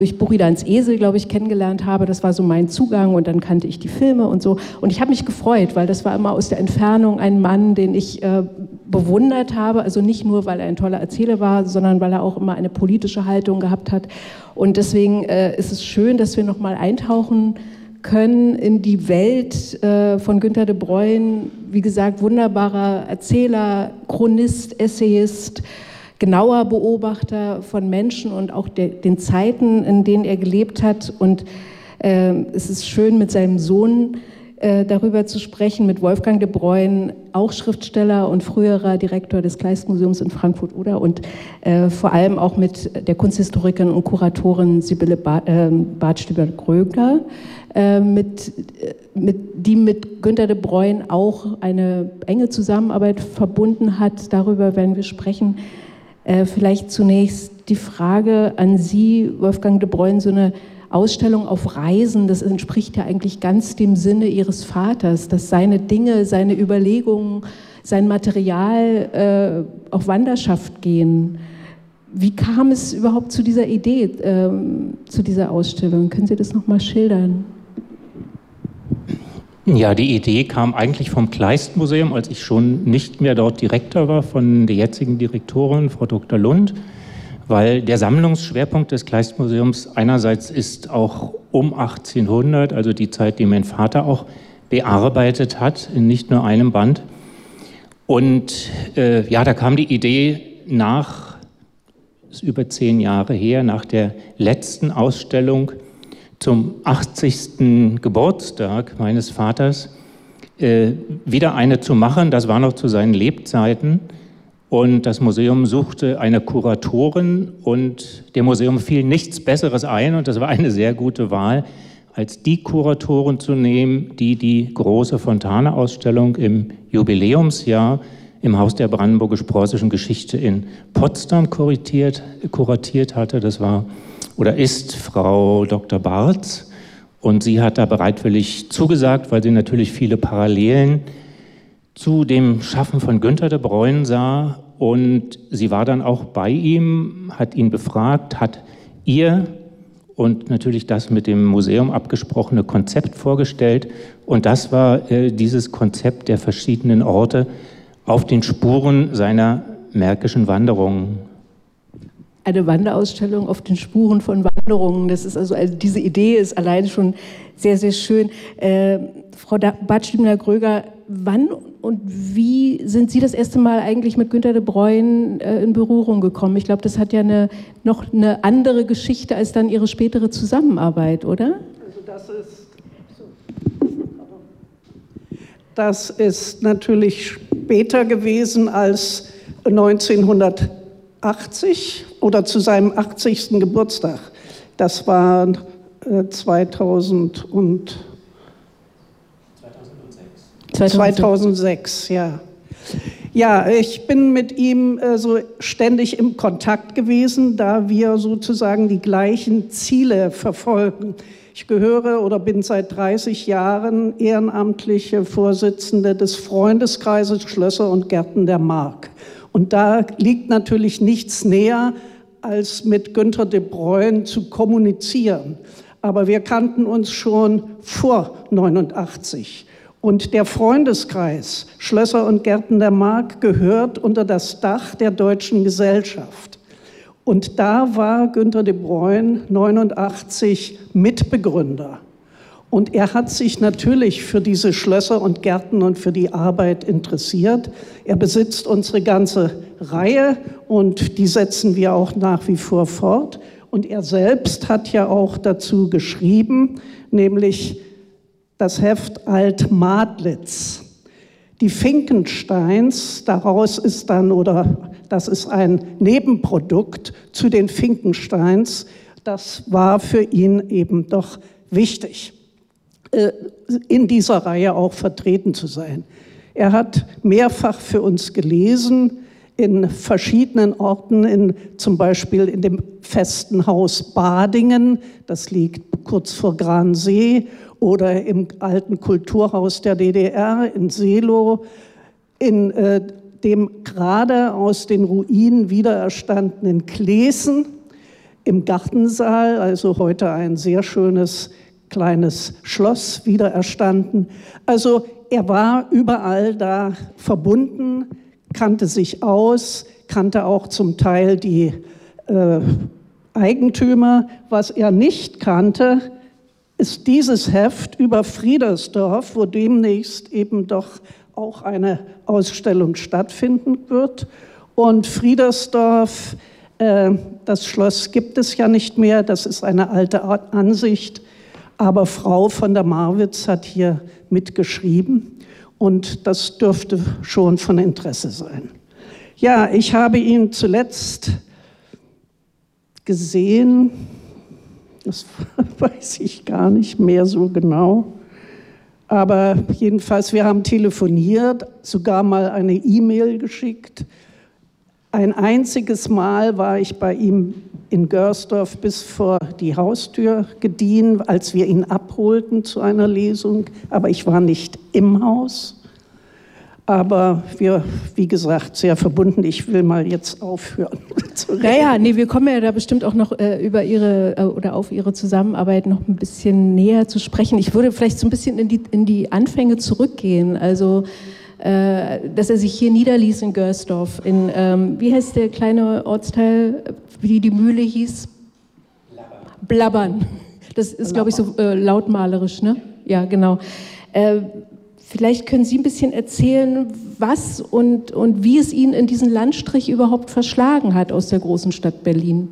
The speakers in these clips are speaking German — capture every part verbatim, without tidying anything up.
durch Buridans Esel, glaube ich, kennengelernt habe. Das war so mein Zugang und dann kannte ich die Filme und so. Und ich habe mich gefreut, weil das war immer aus der Entfernung ein Mann, den ich äh, bewundert habe. Also nicht nur, weil er ein toller Erzähler war, sondern weil er auch immer eine politische Haltung gehabt hat. Und deswegen äh, ist es schön, dass wir nochmal eintauchen können in die Welt äh, von Günter de Bruyne. Wie gesagt, wunderbarer Erzähler, Chronist, Essayist, genauer Beobachter von Menschen und auch der, den Zeiten, in denen er gelebt hat. Und äh, es ist schön, mit seinem Sohn äh, darüber zu sprechen, mit Wolfgang de Bruyne, auch Schriftsteller und früherer Direktor des Kleistmuseums in Frankfurt-Oder und äh, vor allem auch mit der Kunsthistorikerin und Kuratorin Sibylle ba äh, Bartstüber-Gröger, äh, mit, mit, die mit Günter de Bruyne auch eine enge Zusammenarbeit verbunden hat. Darüber werden wir sprechen. Äh, vielleicht zunächst die Frage an Sie, Wolfgang de Bruyne, so eine Ausstellung auf Reisen, das entspricht ja eigentlich ganz dem Sinne Ihres Vaters, dass seine Dinge, seine Überlegungen, sein Material äh, auf Wanderschaft gehen. Wie kam es überhaupt zu dieser Idee, äh, zu dieser Ausstellung? Können Sie das nochmal schildern? Ja, die Idee kam eigentlich vom Kleistmuseum, als ich schon nicht mehr dort Direktor war, von der jetzigen Direktorin, Frau Doktor Lund, weil der Sammlungsschwerpunkt des Kleistmuseums einerseits ist auch um achtzehnhundert, also die Zeit, die mein Vater auch bearbeitet hat, in nicht nur einem Band. Und äh, ja, da kam die Idee nach, ist über zehn Jahre her, nach der letzten Ausstellung, zum achtzigsten Geburtstag meines Vaters äh, wieder eine zu machen. Das war noch zu seinen Lebzeiten. Und das Museum suchte eine Kuratorin und dem Museum fiel nichts Besseres ein. Und das war eine sehr gute Wahl, als die Kuratorin zu nehmen, die die große Fontane-Ausstellung im Jubiläumsjahr im Haus der brandenburgisch-preußischen Geschichte in Potsdam kuratiert, kuratiert hatte. Das war oder ist Frau Doktor Bartz, und sie hat da bereitwillig zugesagt, weil sie natürlich viele Parallelen zu dem Schaffen von Günter de Bruyne sah, und sie war dann auch bei ihm, hat ihn befragt, hat ihr und natürlich das mit dem Museum abgesprochene Konzept vorgestellt, und das war äh, dieses Konzept der verschiedenen Orte auf den Spuren seiner märkischen Wanderungen. Eine Wanderausstellung auf den Spuren von Wanderungen. Das ist also, also diese Idee ist allein schon sehr, sehr schön. Äh, Frau Bartstüber-Gröger, wann und wie sind Sie das erste Mal eigentlich mit Günter de Bruyne äh, in Berührung gekommen? Ich glaube, das hat ja eine, noch eine andere Geschichte als dann Ihre spätere Zusammenarbeit, oder? Also das ist, das ist natürlich später gewesen als neunzehnhundertachtzig oder zu seinem achtzigsten Geburtstag. Das war äh, zweitausend und zweitausendsechs. zweitausendsechs, ja. Ja, ich bin mit ihm äh, so ständig im Kontakt gewesen, da wir sozusagen die gleichen Ziele verfolgen. Ich gehöre oder bin seit dreißig Jahren ehrenamtliche Vorsitzende des Freundeskreises Schlösser und Gärten der Mark. Und da liegt natürlich nichts näher, als mit Günter de Bruyne zu kommunizieren. Aber wir kannten uns schon vor neunundachtzig. Und der Freundeskreis Schlösser und Gärten der Mark gehört unter das Dach der Deutschen Gesellschaft. Und da war Günter de Bruyne neunundachtzig Mitbegründer. Und er hat sich natürlich für diese Schlösser und Gärten und für die Arbeit interessiert. Er besitzt unsere ganze Reihe und die setzen wir auch nach wie vor fort. Und er selbst hat ja auch dazu geschrieben, nämlich das Heft Alt-Madlitz. Die Finkensteins, daraus ist dann, oder das ist ein Nebenprodukt zu den Finkensteins, das war für ihn eben doch wichtig, in dieser Reihe auch vertreten zu sein. Er hat mehrfach für uns gelesen, in verschiedenen Orten, in, zum Beispiel in dem festen Haus Badingen, das liegt kurz vor Gransee, oder im alten Kulturhaus der D D R in Seelow, in äh, dem gerade aus den Ruinen wiedererstandenen Klesen, im Gartensaal, also heute ein sehr schönes kleines Schloss wiedererstanden. Also er war überall da verbunden, kannte sich aus, kannte auch zum Teil die äh, Eigentümer. Was er nicht kannte, ist dieses Heft über Friedersdorf, wo demnächst eben doch auch eine Ausstellung stattfinden wird. Und Friedersdorf, äh, das Schloss gibt es ja nicht mehr, das ist eine alte Ansicht, aber Frau von der Marwitz hat hier mitgeschrieben und das dürfte schon von Interesse sein. Ja, ich habe ihn zuletzt gesehen, das weiß ich gar nicht mehr so genau, aber jedenfalls, wir haben telefoniert, sogar mal eine E-Mail geschickt. Ein einziges Mal war ich bei ihm in Görsdorf bis vor die Haustür gediehen, als wir ihn abholten zu einer Lesung, aber ich war nicht im Haus. Aber wir, wie gesagt, sehr verbunden. Ich will mal jetzt aufhören zu reden. Naja, nee, wir kommen ja da bestimmt auch noch äh, über Ihre äh, oder auf Ihre Zusammenarbeit noch ein bisschen näher zu sprechen. Ich würde vielleicht so ein bisschen in die, in die Anfänge zurückgehen. Also, äh, dass er sich hier niederließ in Görsdorf. In, ähm, wie heißt der kleine Ortsteil, wie die Mühle hieß? Blabbern. Blabbern. Das ist, glaube ich, so äh, lautmalerisch, ne? Ja, genau. Äh, Vielleicht können Sie ein bisschen erzählen, was und, und wie es ihn in diesen Landstrich überhaupt verschlagen hat aus der großen Stadt Berlin.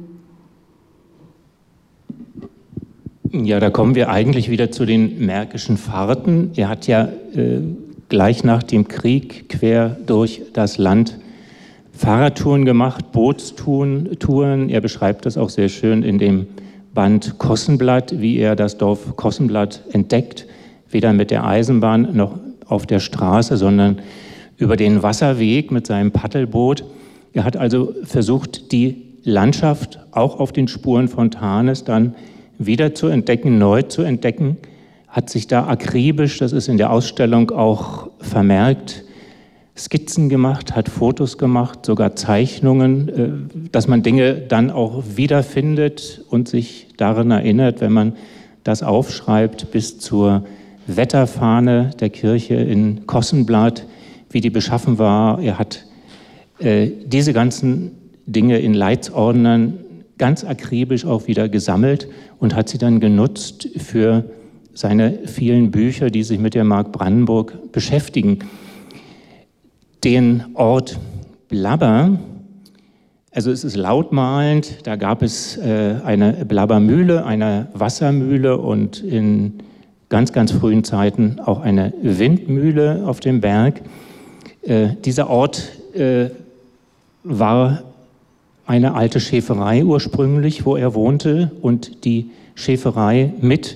Ja, da kommen wir eigentlich wieder zu den märkischen Fahrten. Er hat ja äh, gleich nach dem Krieg quer durch das Land Fahrradtouren gemacht, Bootstouren. Er beschreibt das auch sehr schön in dem Band Kossenblatt, wie er das Dorf Kossenblatt entdeckt. Weder mit der Eisenbahn noch auf der Straße, sondern über den Wasserweg mit seinem Paddelboot. Er hat also versucht, die Landschaft auch auf den Spuren Fontanes dann wieder zu entdecken, neu zu entdecken, hat sich da akribisch, das ist in der Ausstellung auch vermerkt, Skizzen gemacht, hat Fotos gemacht, sogar Zeichnungen, dass man Dinge dann auch wiederfindet und sich daran erinnert, wenn man das aufschreibt, bis zur Wetterfahne der Kirche in Kossenblatt, wie die beschaffen war. Er hat äh, diese ganzen Dinge in Leitsordnern ganz akribisch auch wieder gesammelt und hat sie dann genutzt für seine vielen Bücher, die sich mit der Mark Brandenburg beschäftigen. Den Ort Blabber, also es ist lautmalend, da gab es äh, eine Blabbermühle, eine Wassermühle und in ganz, ganz frühen Zeiten auch eine Windmühle auf dem Berg. Äh, dieser Ort äh, war eine alte Schäferei ursprünglich, wo er wohnte, und die Schäferei mit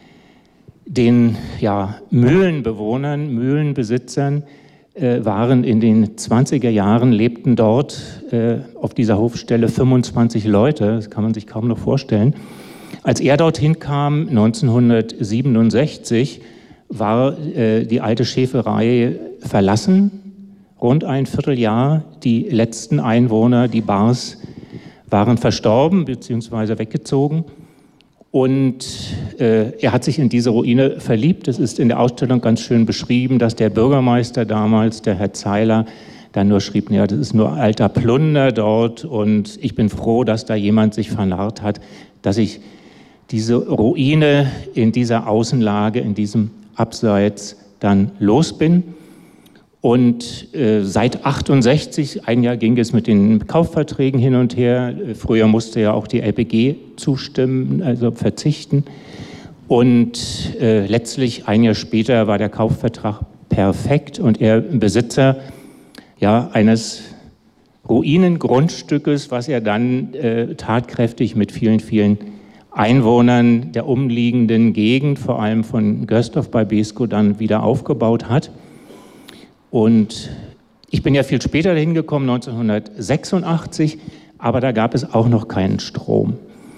den ja, Mühlenbewohnern, Mühlenbesitzern äh, waren in den zwanziger Jahren, lebten dort äh, auf dieser Hofstelle fünfundzwanzig Leute, das kann man sich kaum noch vorstellen. Als er dorthin kam, neunzehnhundertsiebenundsechzig, war äh, die alte Schäferei verlassen, rund ein Vierteljahr. Die letzten Einwohner, die Bars, waren verstorben bzw. weggezogen. Und äh, er hat sich in diese Ruine verliebt. Es ist in der Ausstellung ganz schön beschrieben, dass der Bürgermeister damals, der Herr Zeiler, dann nur schrieb, ja, das ist nur alter Plunder dort und ich bin froh, dass da jemand sich vernarrt hat, dass ich diese Ruine in dieser Außenlage, in diesem Abseits dann los bin. Und äh, seit achtundsechzig, ein Jahr ging es mit den Kaufverträgen hin und her. Früher musste ja auch die L B G zustimmen, also verzichten. Und äh, letztlich ein Jahr später war der Kaufvertrag perfekt und er Besitzer ja, eines Ruinengrundstückes, was er dann äh, tatkräftig mit vielen, vielen Einwohnern der umliegenden Gegend, vor allem von Görsdorf bei Beeskow, dann wieder aufgebaut hat. Und ich bin ja viel später dahin gekommen, neunzehnhundertsechsundachtzig, aber da gab es auch noch keinen Strom.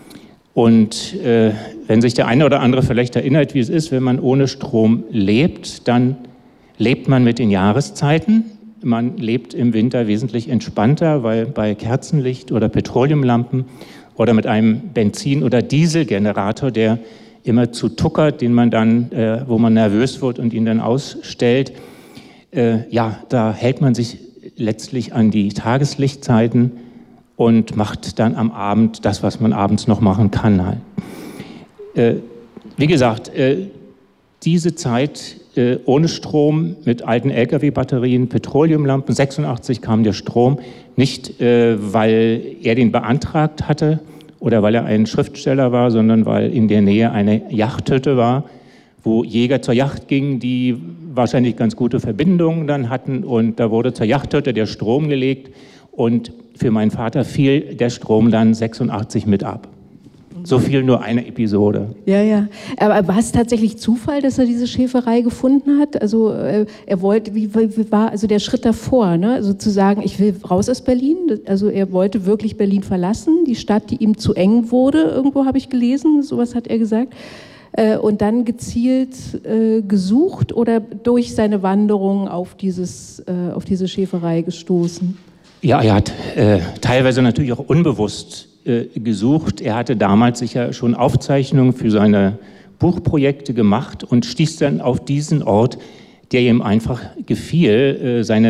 Und äh, wenn sich der eine oder andere vielleicht erinnert, wie es ist, wenn man ohne Strom lebt, dann lebt man mit den Jahreszeiten. Man lebt im Winter wesentlich entspannter, weil bei Kerzenlicht oder Petroleumlampen oder mit einem Benzin- oder Dieselgenerator, der immer zu tuckert, den man dann, äh, wo man nervös wird und ihn dann ausstellt. Äh, ja, da hält man sich letztlich an die Tageslichtzeiten und macht dann am Abend das, was man abends noch machen kann. Halt. Äh, wie gesagt, äh, diese Zeit äh, ohne Strom, mit alten L K W-Batterien, Petroleumlampen, sechsundachtzig kam der Strom, nicht äh, weil er den beantragt hatte oder weil er ein Schriftsteller war, sondern weil in der Nähe eine Yachthütte war, wo Jäger zur Yacht gingen, die wahrscheinlich ganz gute Verbindungen dann hatten, und da wurde zur Yachthütte der Strom gelegt und für meinen Vater fiel der Strom dann sechsundachtzig mit ab. So viel nur eine Episode. Ja, ja. Aber war es tatsächlich Zufall, dass er diese Schäferei gefunden hat? Also äh, er wollte, wie, wie war also der Schritt davor, ne? Also zu sagen, ich will raus aus Berlin. Also er wollte wirklich Berlin verlassen, die Stadt, die ihm zu eng wurde. Irgendwo habe ich gelesen, sowas hat er gesagt. Äh, und dann gezielt äh, gesucht oder durch seine Wanderung auf dieses, äh, auf diese Schäferei gestoßen? Ja, er hat äh, teilweise natürlich auch unbewusst gesucht. Er hatte damals sicher schon Aufzeichnungen für seine Buchprojekte gemacht und stieß dann auf diesen Ort, der ihm einfach gefiel. Seine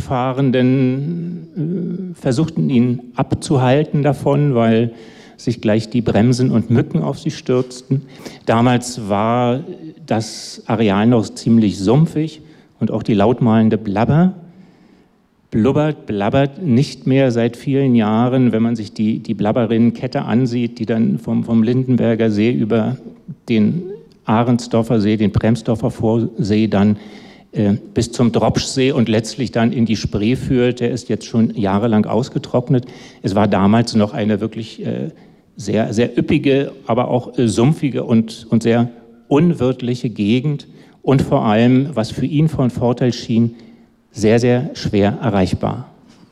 Mitfahrenden versuchten ihn abzuhalten davon, weil sich gleich die Bremsen und Mücken auf sie stürzten. Damals war das Areal noch ziemlich sumpfig und auch die lautmalende Blabber blubbert, blabbert nicht mehr seit vielen Jahren, wenn man sich die, die Blabberinnenkette ansieht, die dann vom, vom Lindenberger See über den Ahrensdorfer See, den Bremsdorfer Vorsee dann äh, bis zum Dropschsee und letztlich dann in die Spree führt. Der ist jetzt schon jahrelang ausgetrocknet. Es war damals noch eine wirklich äh, sehr, sehr üppige, aber auch äh, sumpfige und, und sehr unwirtliche Gegend und vor allem, was für ihn von Vorteil schien, sehr, sehr schwer erreichbar.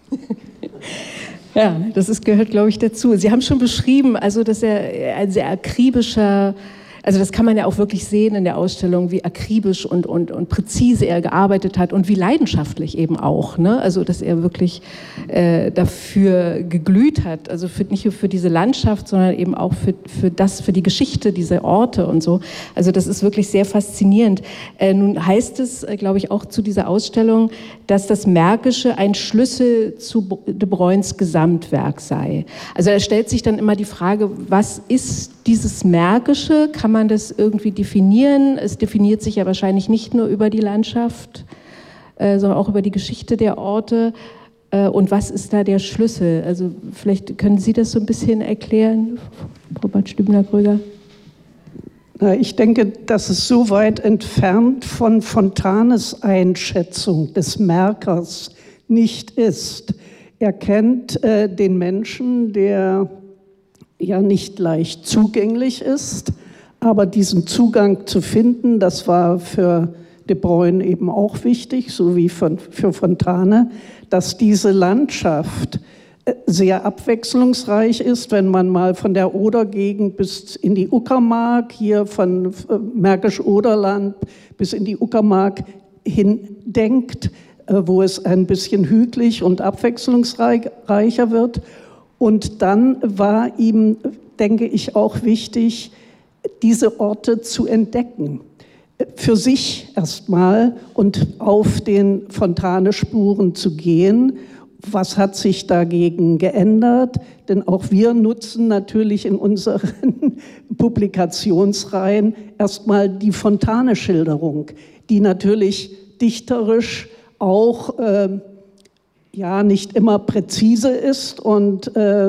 Ja, das ist, gehört, glaube ich, dazu. Sie haben schon beschrieben, also, dass er ein sehr akribischer, also das kann man ja auch wirklich sehen in der Ausstellung, wie akribisch und, und, und präzise er gearbeitet hat und wie leidenschaftlich eben auch, ne? Also dass er wirklich äh, dafür geglüht hat, also für, nicht nur für diese Landschaft, sondern eben auch für, für das, für die Geschichte dieser Orte und so. Also das ist wirklich sehr faszinierend. Äh, nun heißt es, äh, glaube ich, auch zu dieser Ausstellung, dass das Märkische ein Schlüssel zu De Bruyns Gesamtwerk sei. Also da stellt sich dann immer die Frage, was ist dieses Märkische? Kann man das irgendwie definieren? Es definiert sich ja wahrscheinlich nicht nur über die Landschaft, äh, sondern auch über die Geschichte der Orte. Äh, und was ist da der Schlüssel? Also vielleicht können Sie das so ein bisschen erklären, Frau Bad Stübner-Kröger? Ich denke, das ist so weit entfernt von Fontanes Einschätzung des Märkers nicht ist. Er kennt äh, den Menschen, der ja nicht leicht zugänglich ist, aber diesen Zugang zu finden, das war für De Bruyn eben auch wichtig, so wie für, für Fontane, dass diese Landschaft sehr abwechslungsreich ist, wenn man mal von der Odergegend bis in die Uckermark, hier von Märkisch-Oderland bis in die Uckermark hin denkt, wo es ein bisschen hügelig und abwechslungsreicher wird. Und dann war ihm, denke ich, auch wichtig, diese Orte zu entdecken. Für sich erstmal und auf den Fontane-Spuren zu gehen. Was hat sich dagegen geändert? Denn auch wir nutzen natürlich in unseren Publikationsreihen erstmal die Fontane-Schilderung, die natürlich dichterisch auch äh, ja nicht immer präzise ist und äh,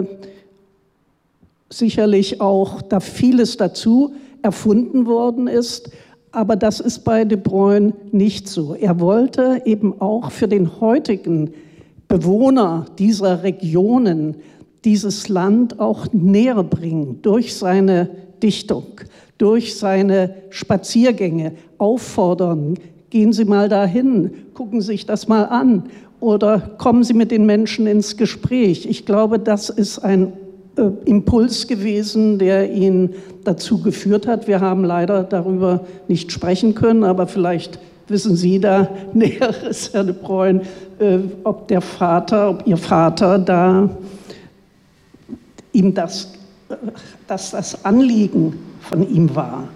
sicherlich auch da vieles dazu erfunden worden ist. Aber das ist bei De Bruyn nicht so. Er wollte eben auch für den heutigen Bewohner dieser Regionen dieses Land auch näher bringen durch seine Dichtung, durch seine Spaziergänge, auffordern, gehen Sie mal dahin, gucken Sie sich das mal an oder kommen Sie mit den Menschen ins Gespräch. Ich glaube, das ist ein äh, Impuls gewesen, der ihn dazu geführt hat. Wir haben leider darüber nicht sprechen können, aber vielleicht wissen Sie da Näheres, Herr De Bruyn, äh, ob der Vater, ob Ihr Vater da ihm das dass das Anliegen von ihm war,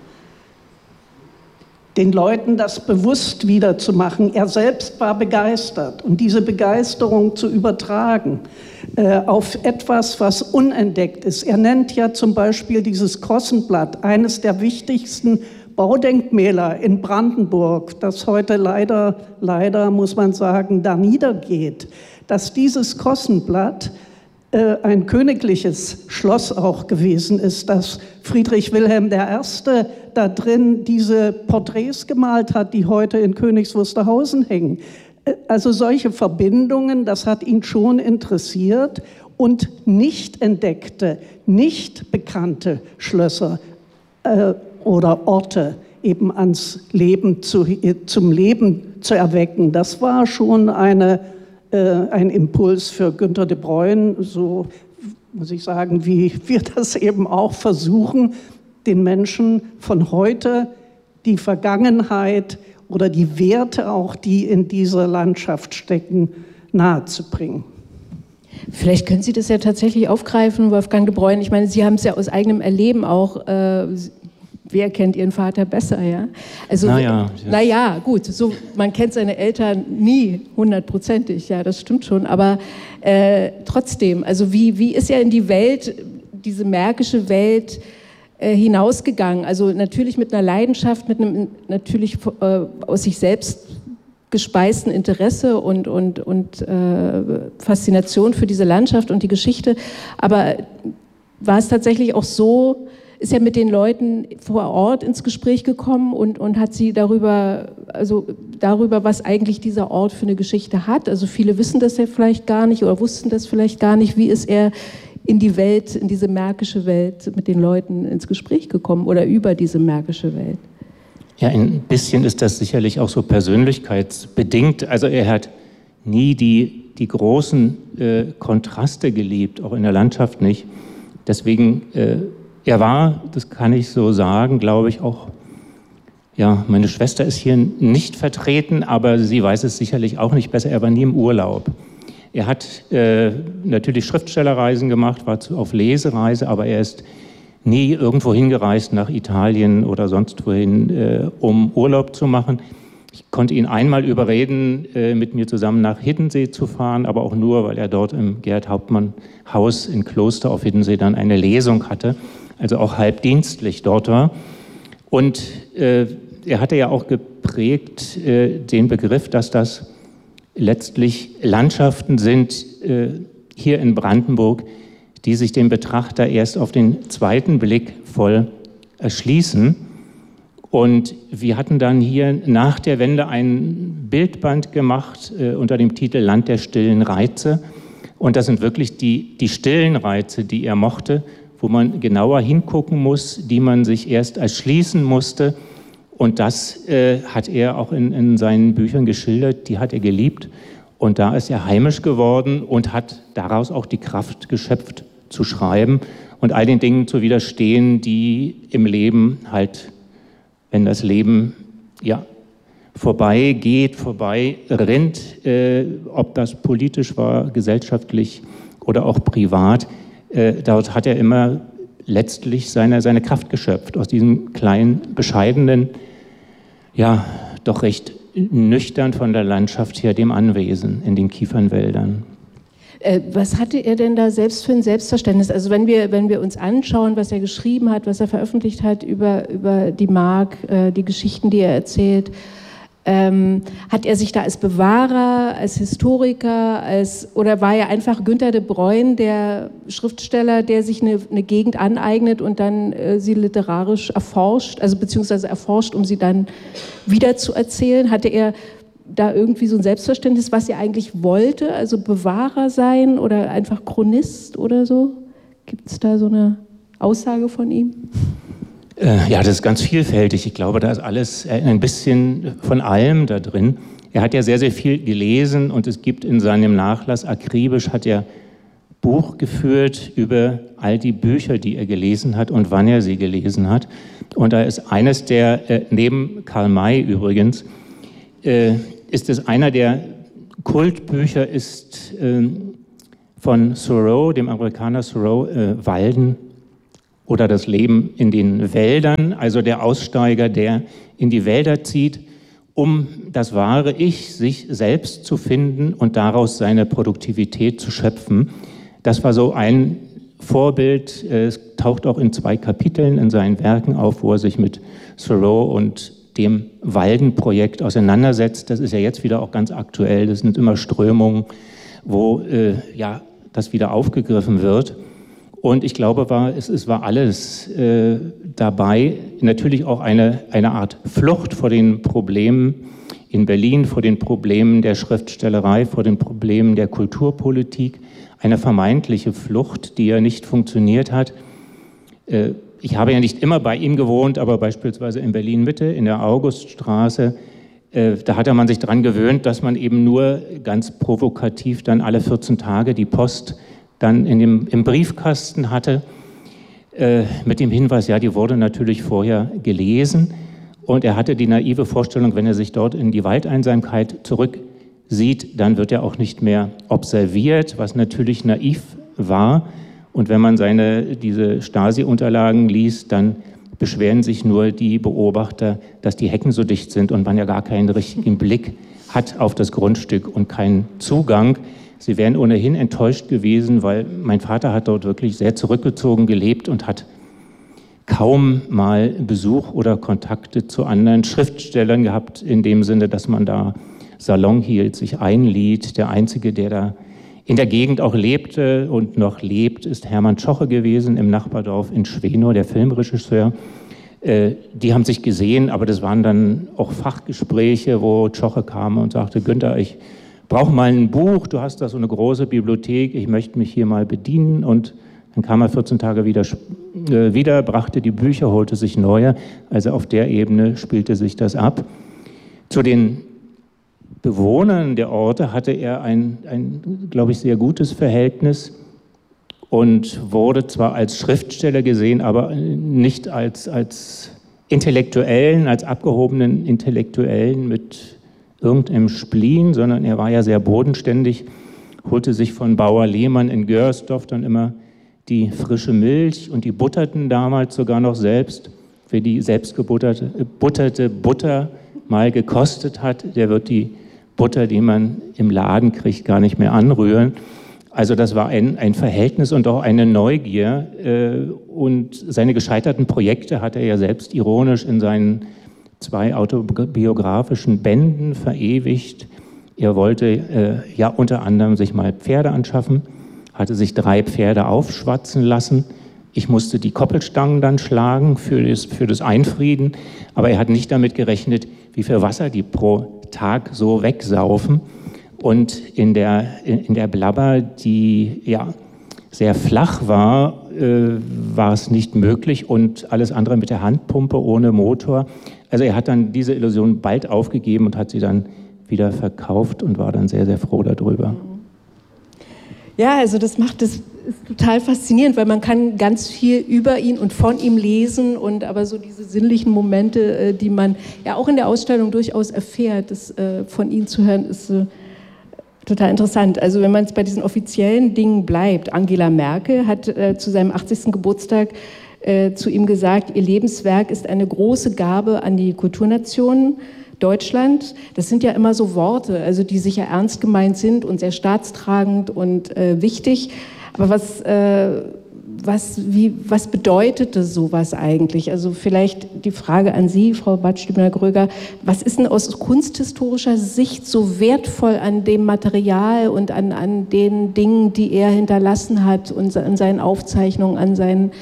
den Leuten das bewusst wiederzumachen. Er selbst war begeistert und diese Begeisterung zu übertragen äh, auf etwas, was unentdeckt ist. Er nennt ja zum Beispiel dieses Kossenblatt, eines der wichtigsten Baudenkmäler in Brandenburg, das heute leider, leider muss man sagen, da niedergeht, dass dieses Kossenblatt äh, ein königliches Schloss auch gewesen ist, dass Friedrich Wilhelm der Erste da drin diese Porträts gemalt hat, die heute in Königs Wusterhausen hängen. Also solche Verbindungen, das hat ihn schon interessiert, und nicht entdeckte, nicht bekannte Schlösser äh, oder Orte eben ans Leben zu, zum Leben zu erwecken. Das war schon eine, äh, ein Impuls für Günter de Bruyne, so muss ich sagen, wie wir das eben auch versuchen, den Menschen von heute die Vergangenheit oder die Werte auch, die in dieser Landschaft stecken, nahezubringen. Vielleicht können Sie das ja tatsächlich aufgreifen, Wolfgang de Bruyne. Ich meine, Sie haben es ja aus eigenem Erleben auch. Äh, wer kennt Ihren Vater besser, ja? Also, naja, naja, gut, so, man kennt seine Eltern nie hundertprozentig, ja, das stimmt schon. Aber äh, trotzdem, also wie, wie ist er in die Welt, diese märkische Welt, hinausgegangen, also natürlich mit einer Leidenschaft, mit einem natürlich äh, aus sich selbst gespeisten Interesse und, und, und äh, Faszination für diese Landschaft und die Geschichte, aber war es tatsächlich auch so, ist er mit den Leuten vor Ort ins Gespräch gekommen und, und hat sie darüber, also darüber, was eigentlich dieser Ort für eine Geschichte hat, also viele wissen das ja vielleicht gar nicht oder wussten das vielleicht gar nicht, wie ist er in die Welt, in diese märkische Welt mit den Leuten ins Gespräch gekommen oder über diese märkische Welt? Ja, ein bisschen ist das sicherlich auch so persönlichkeitsbedingt. Also er hat nie die, die großen äh, Kontraste geliebt, auch in der Landschaft nicht. Deswegen, äh, er war, das kann ich so sagen, glaube ich auch, ja, meine Schwester ist hier nicht vertreten, aber sie weiß es sicherlich auch nicht besser, er war nie im Urlaub. Er hat äh, natürlich Schriftstellerreisen gemacht, war zu, auf Lesereise, aber er ist nie irgendwo hingereist nach Italien oder sonst wohin, äh, um Urlaub zu machen. Ich konnte ihn einmal überreden, äh, mit mir zusammen nach Hiddensee zu fahren, aber auch nur, weil er dort im Gerhard-Hauptmann-Haus in Kloster auf Hiddensee dann eine Lesung hatte, also auch halb dienstlich dort war. Und äh, er hatte ja auch geprägt äh, den Begriff, dass das letztlich Landschaften sind äh, hier in Brandenburg, die sich dem Betrachter erst auf den zweiten Blick voll erschließen. Und wir hatten dann hier nach der Wende ein Bildband gemacht äh, unter dem Titel Land der stillen Reize. Und das sind wirklich die, die stillen Reize, die er mochte, wo man genauer hingucken muss, die man sich erst erschließen musste. Und das äh, hat er auch in, in seinen Büchern geschildert, die hat er geliebt. Und da ist er heimisch geworden und hat daraus auch die Kraft geschöpft, zu schreiben und all den Dingen zu widerstehen, die im Leben halt, wenn das Leben ja, vorbei geht, vorbei rennt, äh, ob das politisch war, gesellschaftlich oder auch privat, äh, dort hat er immer letztlich seine, seine Kraft geschöpft, aus diesem kleinen, bescheidenen, ja, doch recht nüchtern von der Landschaft her, dem Anwesen in den Kiefernwäldern. Äh, was hatte er denn da selbst für ein Selbstverständnis? Also wenn wir, wenn wir uns anschauen, was er geschrieben hat, was er veröffentlicht hat über, über die Mark, äh, die Geschichten, die er erzählt, ähm, hat er sich da als Bewahrer, als Historiker, als, oder war er einfach Günter de Bruyne, der Schriftsteller, der sich eine, eine Gegend aneignet und dann äh, sie literarisch erforscht, also beziehungsweise erforscht, um sie dann wieder zu erzählen? Hatte er da irgendwie so ein Selbstverständnis, was er eigentlich wollte, also Bewahrer sein oder einfach Chronist oder so? Gibt es da so eine Aussage von ihm? Ja, das ist ganz vielfältig. Ich glaube, da ist alles ein bisschen von allem da drin. Er hat ja sehr, sehr viel gelesen und es gibt in seinem Nachlass, akribisch hat er Buch geführt über all die Bücher, die er gelesen hat und wann er sie gelesen hat. Und da ist eines der, neben Karl May übrigens, ist es einer der Kultbücher, ist von Thoreau, dem Amerikaner Thoreau, Walden, oder das Leben in den Wäldern, also der Aussteiger, der in die Wälder zieht, um das wahre Ich, sich selbst zu finden und daraus seine Produktivität zu schöpfen. Das war so ein Vorbild. Es taucht auch in zwei Kapiteln in seinen Werken auf, wo er sich mit Thoreau und dem Walden-Projekt auseinandersetzt. Das ist ja jetzt wieder auch ganz aktuell. Das sind immer Strömungen, wo äh, ja, das wieder aufgegriffen wird. Und ich glaube, war, es, es war alles äh, dabei. Natürlich auch eine, eine Art Flucht vor den Problemen in Berlin, vor den Problemen der Schriftstellerei, vor den Problemen der Kulturpolitik. Eine vermeintliche Flucht, die ja nicht funktioniert hat. Äh, ich habe ja nicht immer bei ihm gewohnt, aber beispielsweise in Berlin-Mitte, in der Auguststraße, äh, da hatte man sich daran gewöhnt, dass man eben nur ganz provokativ dann alle vierzehn Tage die Post dann in dem, im Briefkasten hatte, äh, mit dem Hinweis, ja, die wurde natürlich vorher gelesen. Und er hatte die naive Vorstellung, wenn er sich dort in die Waldeinsamkeit zurücksieht, dann wird er auch nicht mehr observiert, was natürlich naiv war. Und wenn man seine, diese Stasi-Unterlagen liest, dann beschweren sich nur die Beobachter, dass die Hecken so dicht sind und man ja gar keinen richtigen Blick hat auf das Grundstück und keinen Zugang. Sie wären ohnehin enttäuscht gewesen, weil mein Vater hat dort wirklich sehr zurückgezogen gelebt und hat kaum mal Besuch oder Kontakte zu anderen Schriftstellern gehabt, in dem Sinne, dass man da Salon hielt, sich einlied. Der Einzige, der da in der Gegend auch lebte und noch lebt, ist Hermann Tschoche gewesen im Nachbardorf in Schwenow, der Filmregisseur. Äh, die haben sich gesehen, aber das waren dann auch Fachgespräche, wo Tschoche kam und sagte, Günther, ich brauche mal ein Buch, du hast da so eine große Bibliothek, ich möchte mich hier mal bedienen. Und dann kam er vierzehn Tage wieder, äh, wieder, brachte die Bücher, holte sich neue. Also auf der Ebene spielte sich das ab. Zu den Bewohnern der Orte hatte er ein, ein glaube ich, sehr gutes Verhältnis und wurde zwar als Schriftsteller gesehen, aber nicht als, als Intellektuellen, als abgehobenen Intellektuellen mit irgendeinem Spleen, sondern er war ja sehr bodenständig, holte sich von Bauer Lehmann in Görsdorf dann immer die frische Milch und die butterten damals sogar noch selbst. Wer die selbstgebutterte butterte Butter mal gekostet hat, der wird die Butter, die man im Laden kriegt, gar nicht mehr anrühren. Also das war ein, ein Verhältnis und auch eine Neugier. Und seine gescheiterten Projekte hat er ja selbst ironisch in seinen zwei autobiografischen Bänden verewigt. Er wollte äh, ja unter anderem sich mal Pferde anschaffen, hatte sich drei Pferde aufschwatzen lassen. Ich musste die Koppelstangen dann schlagen für das, für das Einfrieden, aber er hat nicht damit gerechnet, wie viel Wasser die pro Tag so wegsaufen. Und in der, in, in der Blabber, die ja sehr flach war, äh, war es nicht möglich und alles andere mit der Handpumpe ohne Motor. Also er hat dann diese Illusion bald aufgegeben und hat sie dann wieder verkauft und war dann sehr, sehr froh darüber. Ja, also das macht das ist total faszinierend, weil man kann ganz viel über ihn und von ihm lesen und aber so diese sinnlichen Momente, die man ja auch in der Ausstellung durchaus erfährt, das von ihm zu hören, ist total interessant. Also wenn man jetzt bei diesen offiziellen Dingen bleibt, Angela Merkel hat äh, zu seinem achtzigsten Geburtstag äh, zu ihm gesagt, ihr Lebenswerk ist eine große Gabe an die Kulturnation Deutschland. Das sind ja immer so Worte, also die sicher ernst gemeint sind und sehr staatstragend und äh, wichtig. Aber was, äh, was, wie, was bedeutete sowas eigentlich? Also vielleicht die Frage an Sie, Frau Bad-Stübner-Gröger, was ist denn aus kunsthistorischer Sicht so wertvoll an dem Material und an, an den Dingen, die er hinterlassen hat und an seinen Aufzeichnungen, an seinen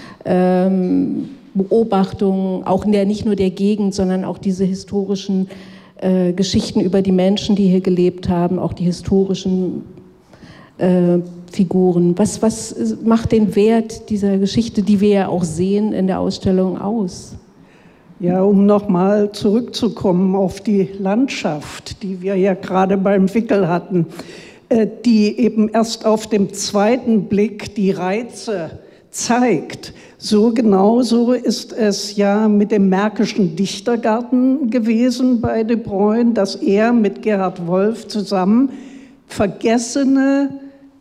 ähm, Beobachtungen, auch in der, nicht nur der Gegend, sondern auch diese historischen äh, Geschichten über die Menschen, die hier gelebt haben, auch die historischen äh, Figuren. Was, was macht den Wert dieser Geschichte, die wir ja auch sehen in der Ausstellung, aus? Ja, um nochmal zurückzukommen auf die Landschaft, die wir ja gerade beim Wickel hatten, äh, die eben erst auf dem zweiten Blick die Reize zeigt. So genauso ist es ja mit dem Märkischen Dichtergarten gewesen bei De Bruyne, dass er mit Gerhard Wolf zusammen vergessene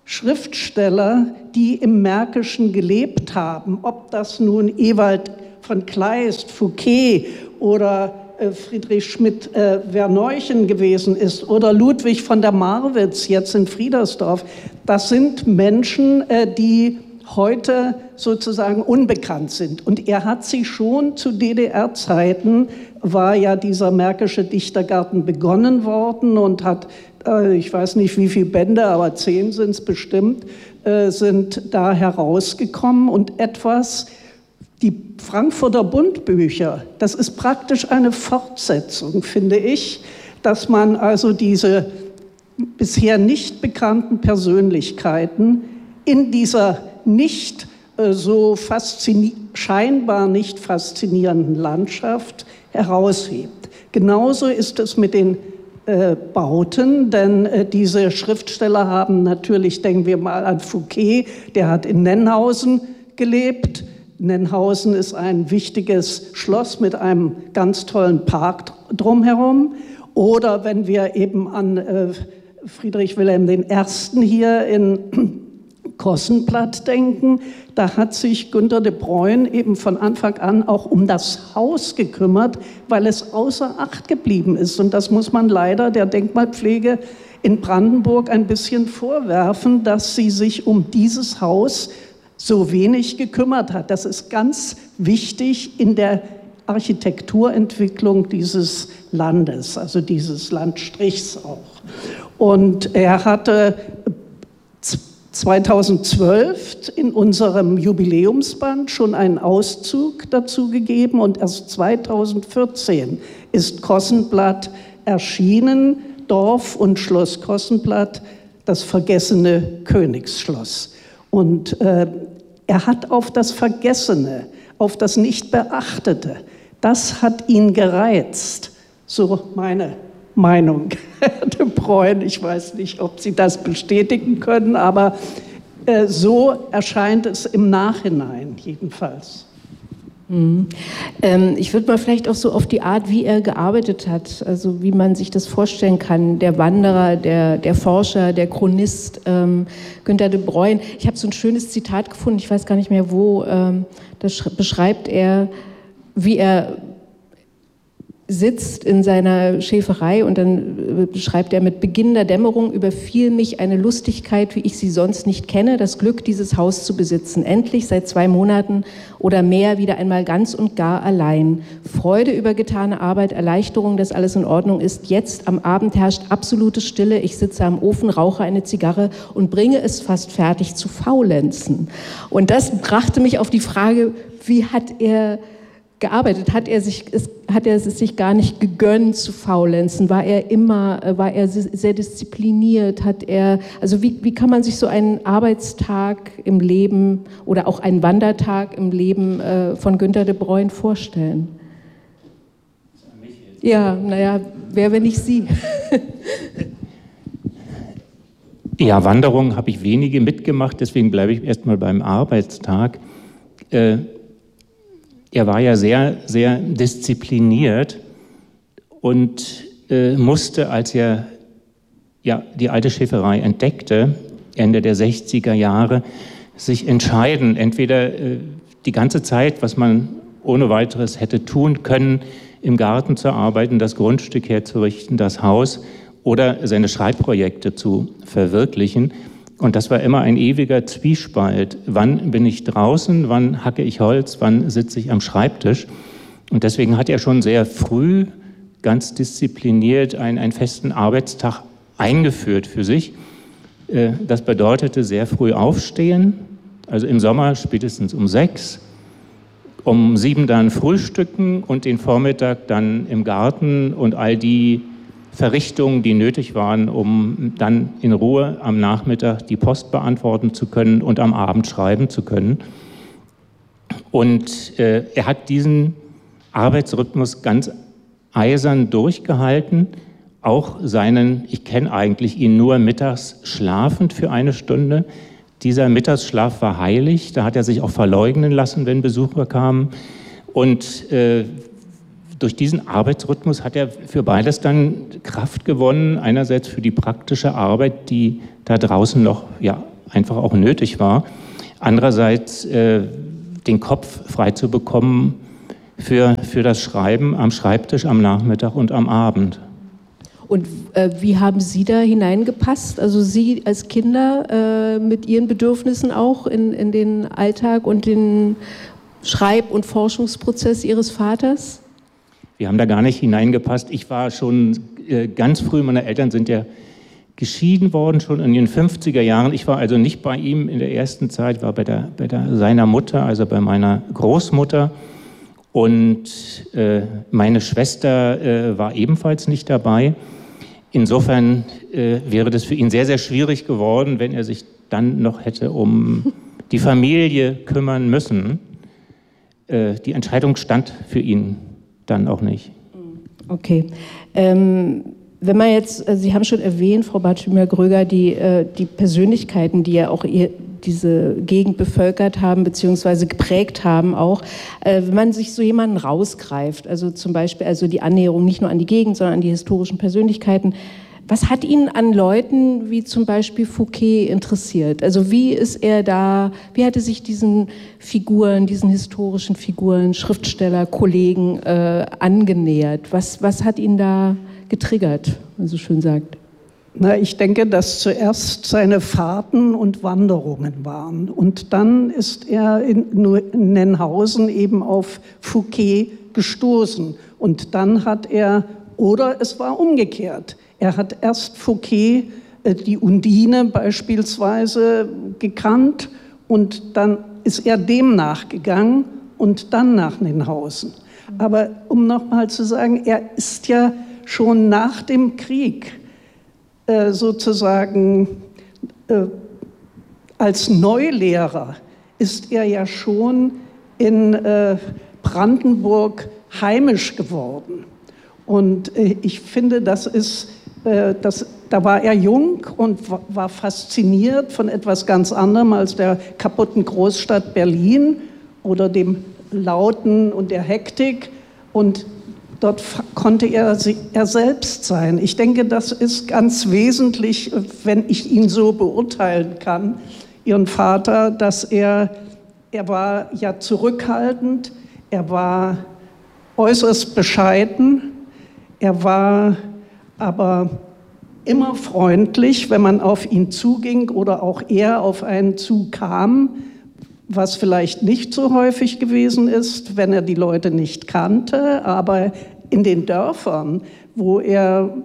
Schriftsteller, die im Märkischen gelebt haben, ob das nun Ewald von Kleist, Fouquet oder äh, Friedrich Schmidt-Verneuchen äh, gewesen ist oder Ludwig von der Marwitz jetzt in Friedersdorf, das sind Menschen, äh, die heute sozusagen unbekannt sind. Und er hat sich schon zu D D R-Zeiten, war ja dieser Märkische Dichtergarten begonnen worden und hat, äh, ich weiß nicht wie viele Bände, aber zehn sind es bestimmt, äh, sind da herausgekommen. Und etwas, die Frankfurter Bundbücher, das ist praktisch eine Fortsetzung, finde ich, dass man also diese bisher nicht bekannten Persönlichkeiten in dieser nicht äh, so faszini- scheinbar nicht faszinierenden Landschaft heraushebt. Genauso ist es mit den äh, Bauten, denn äh, diese Schriftsteller haben natürlich, denken wir mal an Fouquet, der hat in Nennhausen gelebt. Nennhausen ist ein wichtiges Schloss mit einem ganz tollen Park drumherum. Oder wenn wir eben an äh, Friedrich Wilhelm der Erste hier in Kossenplatt denken, da hat sich Günter de Bruyne eben von Anfang an auch um das Haus gekümmert, weil es außer Acht geblieben ist. Und das muss man leider der Denkmalpflege in Brandenburg ein bisschen vorwerfen, dass sie sich um dieses Haus so wenig gekümmert hat. Das ist ganz wichtig in der Architekturentwicklung dieses Landes, also dieses Landstrichs auch. Und er hatte zweitausendzwölf in unserem Jubiläumsband schon einen Auszug dazu gegeben und erst zweitausendvierzehn ist Kossenblatt erschienen, Dorf und Schloss Kossenblatt, das vergessene Königsschloss. Und äh, er hat auf das Vergessene, auf das Nicht-Beachtete, das hat ihn gereizt, so meine Meinung. De Bruyne, ich weiß nicht, ob Sie das bestätigen können, aber äh, so erscheint es im Nachhinein jedenfalls. Mhm. Ähm, ich würde mal vielleicht auch so auf die Art, wie er gearbeitet hat, also wie man sich das vorstellen kann, der Wanderer, der, der Forscher, der Chronist, ähm, Günter de Bruyne. Ich habe so ein schönes Zitat gefunden, ich weiß gar nicht mehr wo, ähm, das beschreibt er, wie er sitzt in seiner Schäferei und dann beschreibt er: Mit Beginn der Dämmerung überfiel mich eine Lustigkeit, wie ich sie sonst nicht kenne, das Glück, dieses Haus zu besitzen. Endlich seit zwei Monaten oder mehr wieder einmal ganz und gar allein. Freude über getane Arbeit, Erleichterung, dass alles in Ordnung ist. Jetzt am Abend herrscht absolute Stille. Ich sitze am Ofen, rauche eine Zigarre und bringe es fast fertig zu faulenzen. Und das brachte mich auf die Frage, wie hat er gearbeitet? Hat er sich, hat er es sich gar nicht gegönnt zu faulenzen? War er immer, war er sehr diszipliniert? Hat er, also wie, wie kann man sich so einen Arbeitstag im Leben oder auch einen Wandertag im Leben äh, von Günter de Bruyne vorstellen? Ja, naja, wer, wenn nicht Sie? Ja, Wanderungen habe ich wenige mitgemacht, deswegen bleibe ich erstmal beim Arbeitstag. Äh, Er war ja sehr, sehr diszipliniert und äh, musste, als er ja, die alte Schäferei entdeckte, Ende der sechziger Jahre, sich entscheiden, entweder äh, die ganze Zeit, was man ohne weiteres hätte tun können, im Garten zu arbeiten, das Grundstück herzurichten, das Haus, oder seine Schreibprojekte zu verwirklichen. Und das war immer ein ewiger Zwiespalt. Wann bin ich draußen, wann hacke ich Holz, wann sitze ich am Schreibtisch? Und deswegen hat er schon sehr früh ganz diszipliniert einen, einen festen Arbeitstag eingeführt für sich. Das bedeutete sehr früh aufstehen, also im Sommer spätestens um sechs, um sieben dann frühstücken und den Vormittag dann im Garten und all die Verrichtungen, die nötig waren, um dann in Ruhe am Nachmittag die Post beantworten zu können und am Abend schreiben zu können. Und äh, er hat diesen Arbeitsrhythmus ganz eisern durchgehalten, auch seinen, ich kenne eigentlich ihn nur mittags schlafend für eine Stunde. Dieser Mittagsschlaf war heilig, da hat er sich auch verleugnen lassen, wenn Besucher kamen. Und äh, durch diesen Arbeitsrhythmus hat er für beides dann Kraft gewonnen, einerseits für die praktische Arbeit, die da draußen noch ja, einfach auch nötig war. Andererseits äh, den Kopf frei zu bekommen für, für das Schreiben am Schreibtisch, am Nachmittag und am Abend. Und äh, wie haben Sie da hineingepasst? Also Sie als Kinder äh, mit Ihren Bedürfnissen auch in, in den Alltag und den Schreib- und Forschungsprozess Ihres Vaters? Wir haben da gar nicht hineingepasst. Ich war schon äh, ganz früh, meine Eltern sind ja geschieden worden, schon in den fünfziger Jahren. Ich war also nicht bei ihm in der ersten Zeit, war bei, der, bei der, seiner Mutter, also bei meiner Großmutter. Und äh, meine Schwester äh, war ebenfalls nicht dabei. Insofern äh, wäre das für ihn sehr, sehr schwierig geworden, wenn er sich dann noch hätte um die Familie kümmern müssen. Äh, die Entscheidung stand für ihn dann auch nicht. Okay. Ähm, wenn man jetzt, äh, Sie haben schon erwähnt, Frau Bartschimmer-Gröger, die, äh, die Persönlichkeiten, die ja auch ihr, diese Gegend bevölkert haben, beziehungsweise geprägt haben auch, äh, wenn man sich so jemanden rausgreift, also zum Beispiel also die Annäherung nicht nur an die Gegend, sondern an die historischen Persönlichkeiten, was hat ihn an Leuten wie zum Beispiel Fouquet interessiert? Also wie ist er da, wie hat er sich diesen Figuren, diesen historischen Figuren, Schriftsteller, Kollegen äh, angenähert? Was, was hat ihn da getriggert, wie man so schön sagt? Na, ich denke, dass zuerst seine Fahrten und Wanderungen waren. Und dann ist er in Nennhausen eben auf Fouquet gestoßen. Und dann hat er, oder es war umgekehrt, er hat erst Fouquet, die Undine beispielsweise, gekannt und dann ist er dem nachgegangen und dann nach Nennhausen. Aber um nochmal zu sagen, er ist ja schon nach dem Krieg äh, sozusagen äh, als Neulehrer ist er ja schon in äh, Brandenburg heimisch geworden. Und äh, ich finde, das ist Das, da war er jung und war fasziniert von etwas ganz anderem als der kaputten Großstadt Berlin oder dem Lauten und der Hektik. Und dort konnte er, er selbst sein. Ich denke, das ist ganz wesentlich, wenn ich ihn so beurteilen kann, Ihren Vater, dass er, er war ja zurückhaltend, er war äußerst bescheiden, er war aber immer freundlich, wenn man auf ihn zuging oder auch er auf einen zukam, was vielleicht nicht so häufig gewesen ist, wenn er die Leute nicht kannte, aber in den Dörfern, wo er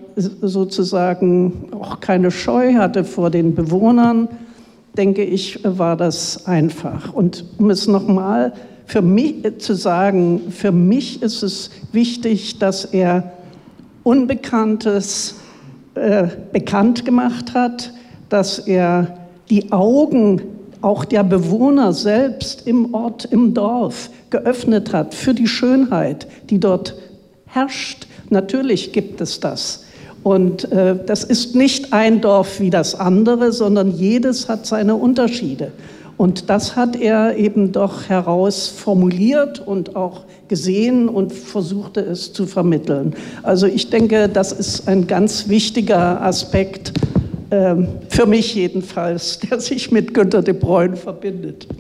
sozusagen auch keine Scheu hatte vor den Bewohnern, denke ich, war das einfach. Und um es nochmal für mich zu sagen, für mich ist es wichtig, dass er Unbekanntes äh, bekannt gemacht hat, dass er die Augen auch der Bewohner selbst im Ort, im Dorf geöffnet hat für die Schönheit, die dort herrscht. Natürlich gibt es das. Und äh, das ist nicht ein Dorf wie das andere, sondern jedes hat seine Unterschiede. Und das hat er eben doch herausformuliert und auch gesehen und versuchte es zu vermitteln. Also ich denke, das ist ein ganz wichtiger Aspekt, äh, für mich jedenfalls, der sich mit Günter de Bruyne verbindet.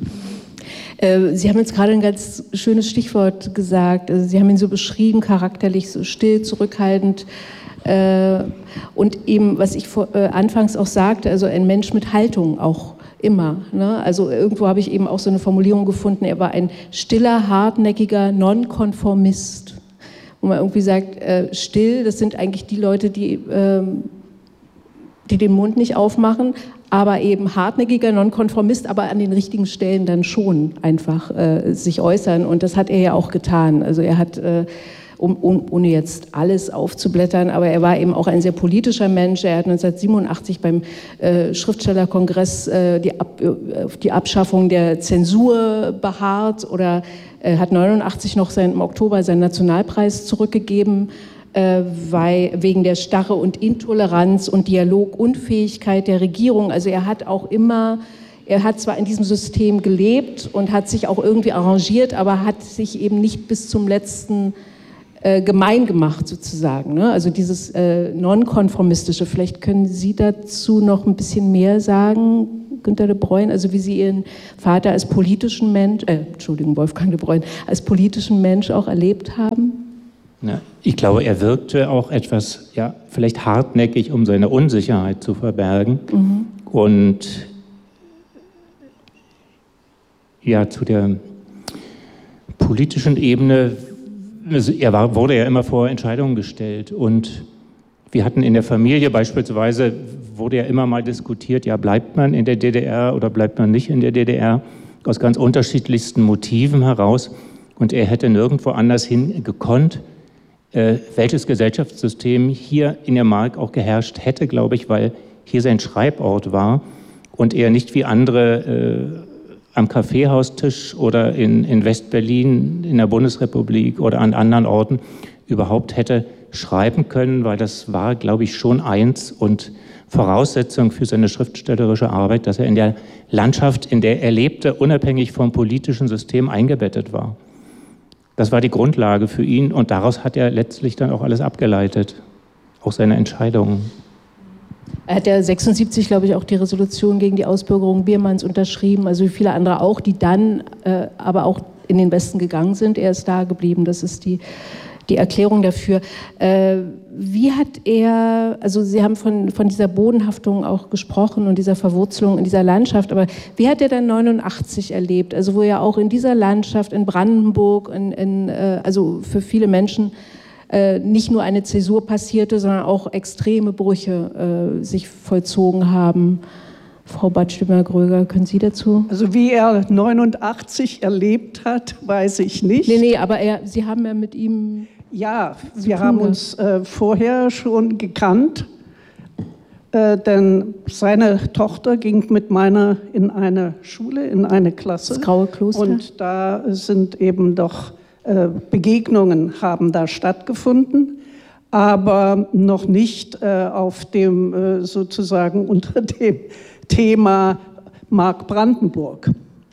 Sie haben jetzt gerade ein ganz schönes Stichwort gesagt. Also Sie haben ihn so beschrieben, charakterlich so still, zurückhaltend. Äh, und eben, was ich vor, äh, anfangs auch sagte, also ein Mensch mit Haltung auch. Immer. Ne? Also irgendwo habe ich eben auch so eine Formulierung gefunden, er war ein stiller, hartnäckiger Nonkonformist. Wo man irgendwie sagt, äh, still, das sind eigentlich die Leute, die, ähm, die den Mund nicht aufmachen, aber eben hartnäckiger Nonkonformist, aber an den richtigen Stellen dann schon einfach äh, sich äußern. Und das hat er ja auch getan. Also er hat... Äh, Um, um, ohne jetzt alles aufzublättern, aber er war eben auch ein sehr politischer Mensch. Er hat neunzehnhundertsiebenundachtzig beim äh, Schriftstellerkongress äh, die, Ab, äh, die Abschaffung der Zensur beharrt oder äh, hat neunundachtzig noch sein, im Oktober seinen Nationalpreis zurückgegeben, äh, weil, wegen der Starre und Intoleranz und Dialogunfähigkeit der Regierung. Also er hat auch immer... Er hat zwar in diesem System gelebt und hat sich auch irgendwie arrangiert, aber hat sich eben nicht bis zum letzten äh, gemein gemacht sozusagen. Ne? Also dieses äh, Nonkonformistische. Vielleicht können Sie dazu noch ein bisschen mehr sagen? Günter de Breuyn, also wie Sie Ihren Vater als politischen Mensch, äh, Entschuldigung, Wolfgang de Breuyn, als politischen Mensch auch erlebt haben? Ja, ich glaube, er wirkte auch etwas, ja, vielleicht hartnäckig, um seine Unsicherheit zu verbergen. Mhm. Und ja, zu der politischen Ebene, also er war, wurde ja immer vor Entscheidungen gestellt. Und wir hatten in der Familie beispielsweise, wurde ja immer mal diskutiert, ja, bleibt man in der D D R oder bleibt man nicht in der D D R, aus ganz unterschiedlichsten Motiven heraus. Und er hätte nirgendwo anders hin gekonnt. Äh, welches Gesellschaftssystem hier in der Mark auch geherrscht hätte, glaube ich, weil hier sein Schreibort war und er nicht wie andere äh, am Kaffeehaustisch oder in, in West-Berlin, in der Bundesrepublik oder an anderen Orten überhaupt hätte schreiben können, weil das war, glaube ich, schon eins und Voraussetzung für seine schriftstellerische Arbeit, dass er in der Landschaft, in der er lebte, unabhängig vom politischen System eingebettet war. Das war die Grundlage für ihn und daraus hat er letztlich dann auch alles abgeleitet, auch seine Entscheidungen. Er hat ja sechsundsiebzig, glaube ich, auch die Resolution gegen die Ausbürgerung Biermanns unterschrieben, also wie viele andere auch, die dann äh, aber auch in den Westen gegangen sind. Er ist da geblieben, das ist die, die Erklärung dafür. Äh, wie hat er, also Sie haben von, von dieser Bodenhaftung auch gesprochen und dieser Verwurzelung in dieser Landschaft, aber wie hat er dann neunundachtzig erlebt, also wo ja auch in dieser Landschaft, in Brandenburg, in, in, äh, also für viele Menschen äh, nicht nur eine Zäsur passierte, sondern auch extreme Brüche äh, sich vollzogen haben. Frau Badstümer-Gröger, können Sie dazu? Also wie er neunundachtzig erlebt hat, weiß ich nicht. Nee, nee, aber er, Sie haben ja mit ihm... Ja, wir haben uns äh, vorher schon gekannt, äh, denn seine Tochter ging mit meiner in eine Schule, in eine Klasse. Das Graue Kloster. Und da sind eben doch äh, Begegnungen haben da stattgefunden, aber noch nicht äh, auf dem äh, sozusagen unter dem Thema Mark Brandenburg.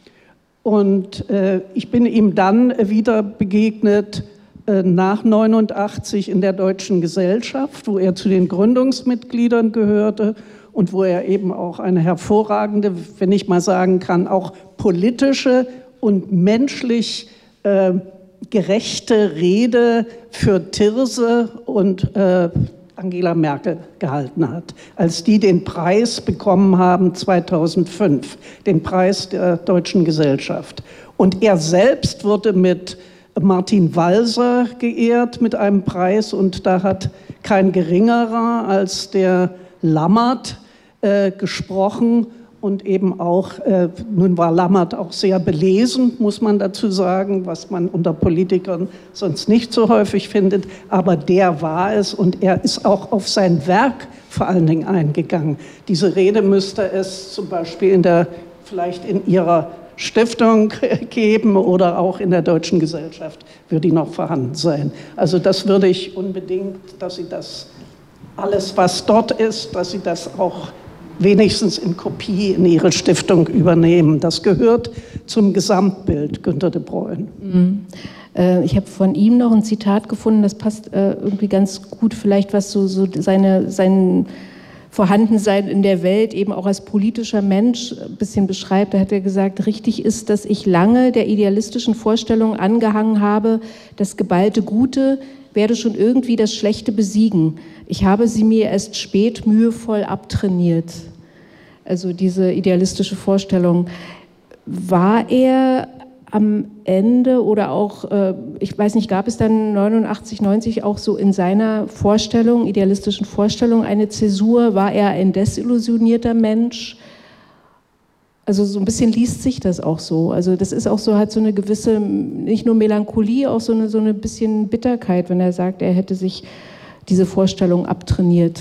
Und äh, ich bin ihm dann wieder begegnet, nach neunundachtzig in der Deutschen Gesellschaft, wo er zu den Gründungsmitgliedern gehörte und wo er eben auch eine hervorragende, wenn ich mal sagen kann, auch politische und menschlich äh, gerechte Rede für Thirse und äh, Angela Merkel gehalten hat, als die den Preis bekommen haben zweitausendfünf, den Preis der Deutschen Gesellschaft. Und er selbst wurde mit Martin Walser geehrt mit einem Preis und da hat kein geringerer als der Lammert äh, gesprochen und eben auch, äh, nun war Lammert auch sehr belesen, muss man dazu sagen, was man unter Politikern sonst nicht so häufig findet, aber der war es und er ist auch auf sein Werk vor allen Dingen eingegangen. Diese Rede müsste es zum Beispiel in der, vielleicht in ihrer Stiftung geben oder auch in der Deutschen Gesellschaft würde die noch vorhanden sein. Also das würde ich unbedingt, dass Sie das alles, was dort ist, dass Sie das auch wenigstens in Kopie in Ihre Stiftung übernehmen. Das gehört zum Gesamtbild Günter de Breuyn. Mhm. Äh, ich habe von ihm noch ein Zitat gefunden, das passt äh, irgendwie ganz gut, vielleicht was so, so seine, sein Vorhandensein in der Welt eben auch als politischer Mensch ein bisschen beschreibt. Da hat er gesagt, richtig ist, dass ich lange der idealistischen Vorstellung angehangen habe, das geballte Gute werde schon irgendwie das Schlechte besiegen. Ich habe sie mir erst spät mühevoll abtrainiert. Also diese idealistische Vorstellung. War er am Ende oder auch, ich weiß nicht, gab es dann neunundachtzig, neunzig auch so in seiner Vorstellung, idealistischen Vorstellung eine Zäsur? War er ein desillusionierter Mensch? Also so ein bisschen liest sich das auch so. Also das ist auch so, hat so eine gewisse, nicht nur Melancholie, auch so eine, so eine bisschen Bitterkeit, wenn er sagt, er hätte sich diese Vorstellung abtrainiert.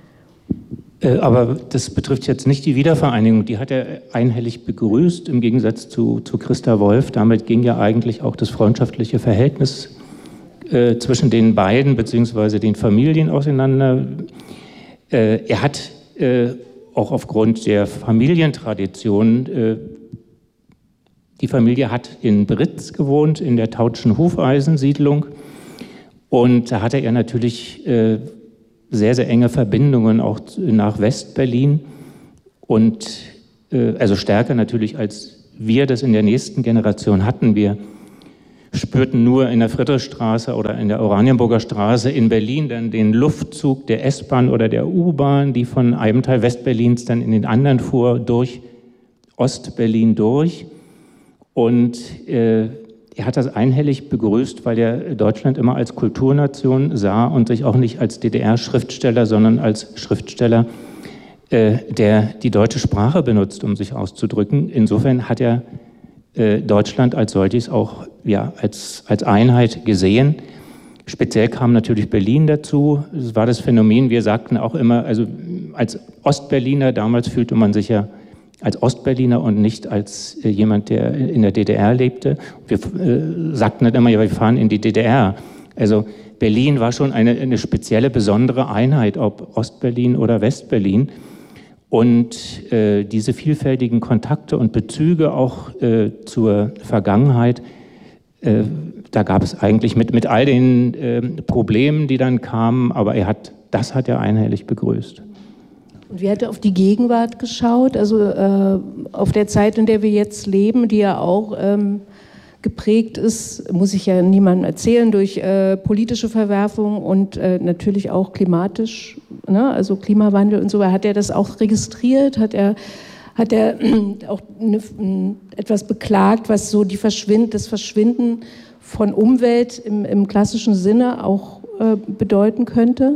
Aber das betrifft jetzt nicht die Wiedervereinigung, die hat er einhellig begrüßt, im Gegensatz zu, zu Christa Wolf. Damit ging ja eigentlich auch das freundschaftliche Verhältnis äh, zwischen den beiden beziehungsweise den Familien auseinander. Äh, er hat äh, auch aufgrund der Familientradition, äh, die Familie hat in Britz gewohnt, in der Tautschen Hufeisensiedlung, und da hatte er natürlich äh, sehr, sehr enge Verbindungen auch nach West-Berlin. Und äh, also stärker natürlich als wir das in der nächsten Generation hatten. Wir spürten nur in der Friedrichstraße oder in der Oranienburger Straße in Berlin dann den Luftzug der S-Bahn oder der U-Bahn, die von einem Teil Westberlins dann in den anderen fuhr, durch Ostberlin durch. Und äh, er hat das einhellig begrüßt, weil er Deutschland immer als Kulturnation sah und sich auch nicht als D D R-Schriftsteller, sondern als Schriftsteller, äh, der die deutsche Sprache benutzt, um sich auszudrücken. Insofern hat er äh, Deutschland als solches auch ja, als, als Einheit gesehen. Speziell kam natürlich Berlin dazu. Es war das Phänomen, wir sagten auch immer, also als Ostberliner, damals fühlte man sich ja als Ostberliner und nicht als äh, jemand, der in der D D R lebte. Wir äh, sagten dann immer, ja, wir fahren in die D D R. Also Berlin war schon eine, eine spezielle, besondere Einheit, ob Ostberlin oder Westberlin. Und äh, diese vielfältigen Kontakte und Bezüge auch äh, zur Vergangenheit, äh, da gab es eigentlich mit, mit all den äh, Problemen, die dann kamen, aber er hat, das hat er einhellig begrüßt. Und wie hat er auf die Gegenwart geschaut, also äh, auf der Zeit, in der wir jetzt leben, die ja auch ähm, geprägt ist, muss ich ja niemandem erzählen, durch äh, politische Verwerfungen und äh, natürlich auch klimatisch, ne, also Klimawandel und so. Hat er das auch registriert? Hat er, hat er auch ne, etwas beklagt, was so die Verschwind, das Verschwinden von Umwelt im, im klassischen Sinne auch äh, bedeuten könnte?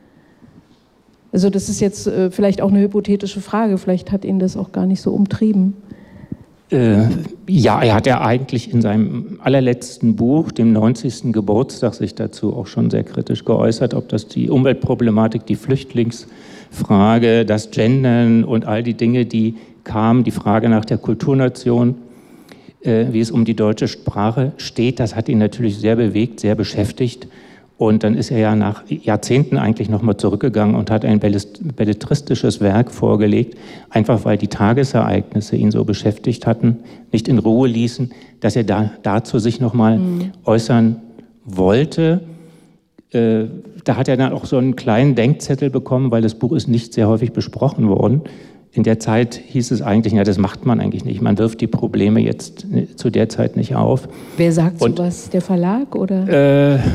Also das ist jetzt äh, vielleicht auch eine hypothetische Frage, vielleicht hat ihn das auch gar nicht so umtrieben. Äh, ja, er hat ja eigentlich in seinem allerletzten Buch, dem neunzigsten Geburtstag, sich dazu auch schon sehr kritisch geäußert, ob das die Umweltproblematik, die Flüchtlingsfrage, das Gendern und all die Dinge, die kamen, die Frage nach der Kulturnation, äh, wie es um die deutsche Sprache steht, das hat ihn natürlich sehr bewegt, sehr beschäftigt. Und dann ist er ja nach Jahrzehnten eigentlich nochmal zurückgegangen und hat ein belletristisches Werk vorgelegt, einfach weil die Tagesereignisse ihn so beschäftigt hatten, nicht in Ruhe ließen, dass er da, dazu sich nochmal mhm. äußern wollte. Äh, da hat er dann auch so einen kleinen Denkzettel bekommen, weil das Buch ist nicht sehr häufig besprochen worden. In der Zeit hieß es eigentlich, ja, das macht man eigentlich nicht. Man wirft die Probleme jetzt zu der Zeit nicht auf. Wer sagt und, sowas? Der Verlag oder? Äh,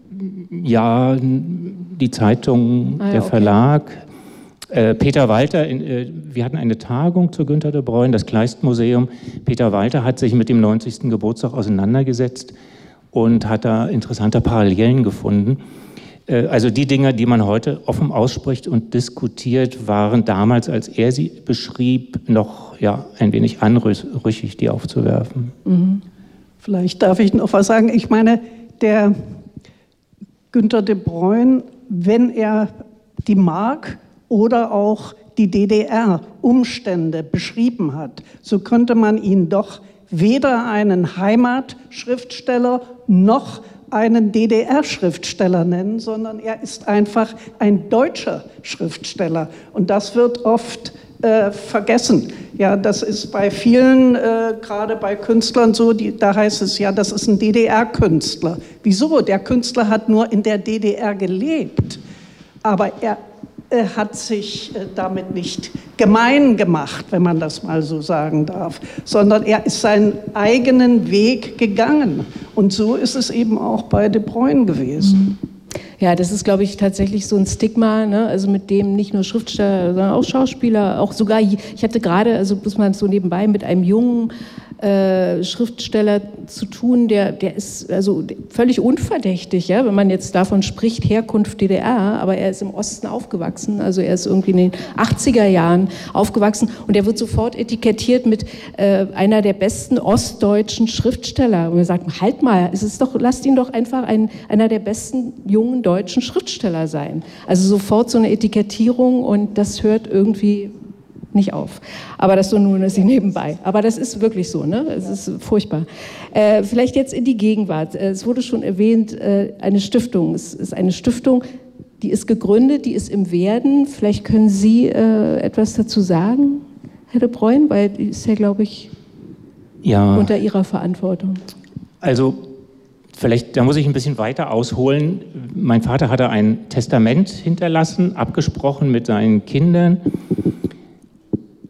Ja, die Zeitung, ah, ja, der okay. Verlag. Äh, Peter Walter, in, äh, wir hatten eine Tagung zu Günter de Bruyne, das Kleist-Museum. Peter Walter hat sich mit dem neunzigsten Geburtstag auseinandergesetzt und hat da interessante Parallelen gefunden. Äh, also die Dinge, die man heute offen ausspricht und diskutiert, waren damals, als er sie beschrieb, noch ja, ein wenig anrüchig, die aufzuwerfen. Mhm. Vielleicht darf ich noch was sagen. Ich meine, der Günter de Bruyne, wenn er die Mark oder auch die D D R-Umstände beschrieben hat, so könnte man ihn doch weder einen Heimatschriftsteller noch einen D D R-Schriftsteller nennen, sondern er ist einfach ein deutscher Schriftsteller. Und das wird oft äh, vergessen. Ja, das ist bei vielen, äh, gerade bei Künstlern so, die, da heißt es ja, das ist ein D D R-Künstler. Wieso? Der Künstler hat nur in der D D R gelebt, aber er äh, hat sich äh, damit nicht gemein gemacht, wenn man das mal so sagen darf, sondern er ist seinen eigenen Weg gegangen. Und so ist es eben auch bei de Bruyne gewesen. Mhm. Ja, das ist, glaube ich, tatsächlich so ein Stigma, ne? Also mit dem nicht nur Schriftsteller, sondern auch Schauspieler, auch sogar, ich hatte gerade, also bloß mal so nebenbei, mit einem jungen äh, Schriftsteller zu tun, der, der ist also völlig unverdächtig, ja? Wenn man jetzt davon spricht, Herkunft D D R, aber er ist im Osten aufgewachsen, also er ist irgendwie in den achtziger Jahren aufgewachsen und er wird sofort etikettiert mit äh, einer der besten ostdeutschen Schriftsteller. Und wir sagen, halt mal, es ist doch, lasst ihn doch einfach ein, einer der besten jungen deutschen Schriftsteller sein. Also sofort so eine Etikettierung und das hört irgendwie nicht auf. Aber das so nur ist nebenbei. Aber das ist wirklich so, ne? Es ist furchtbar. Äh, vielleicht jetzt in die Gegenwart. Es wurde schon erwähnt, äh, eine Stiftung. Es ist eine Stiftung, die ist gegründet, die ist im Werden. Vielleicht können Sie äh, etwas dazu sagen, Herr de Bruyne, weil die ist ja, glaube ich, ja, unter Ihrer Verantwortung. Also vielleicht, da muss ich ein bisschen weiter ausholen. Mein Vater hatte ein Testament hinterlassen, abgesprochen mit seinen Kindern.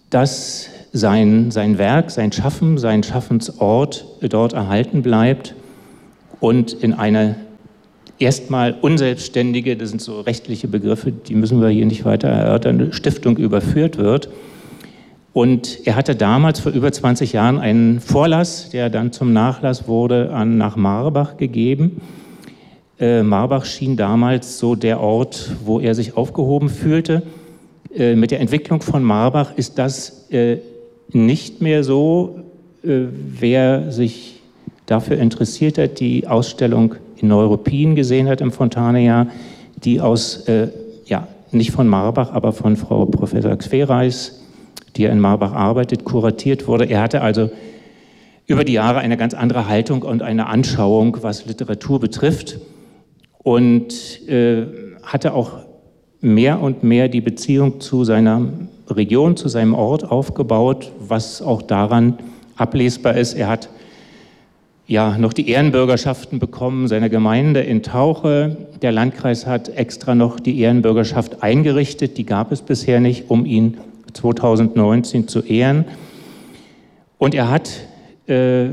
dass sein, sein Werk, sein Schaffen, sein Schaffensort dort erhalten bleibt und in eine erstmal unselbstständige, das sind so rechtliche Begriffe, die müssen wir hier nicht weiter erörtern, Stiftung überführt wird. Und er hatte damals vor über zwanzig Jahren einen Vorlass, der dann zum Nachlass wurde, an, nach Marbach gegeben. Äh, Marbach schien damals so der Ort, wo er sich aufgehoben fühlte. Äh, mit der Entwicklung von Marbach ist das äh, nicht mehr so. Äh, wer sich dafür interessiert hat, die Ausstellung in Neuruppin gesehen hat im Fontane-Jahr, die aus, äh, ja, nicht von Marbach, aber von Frau Professor Xvereis, die ja in Marbach arbeitet, kuratiert wurde. Er hatte also über die Jahre eine ganz andere Haltung und eine Anschauung, was Literatur betrifft, und äh, hatte auch mehr und mehr die Beziehung zu seiner Region, zu seinem Ort aufgebaut, was auch daran ablesbar ist. Er hat ja noch die Ehrenbürgerschaften bekommen seiner Gemeinde in Tauche. Der Landkreis hat extra noch die Ehrenbürgerschaft eingerichtet, die gab es bisher nicht, um ihn zweitausendneunzehn zu ehren. Und er hat äh,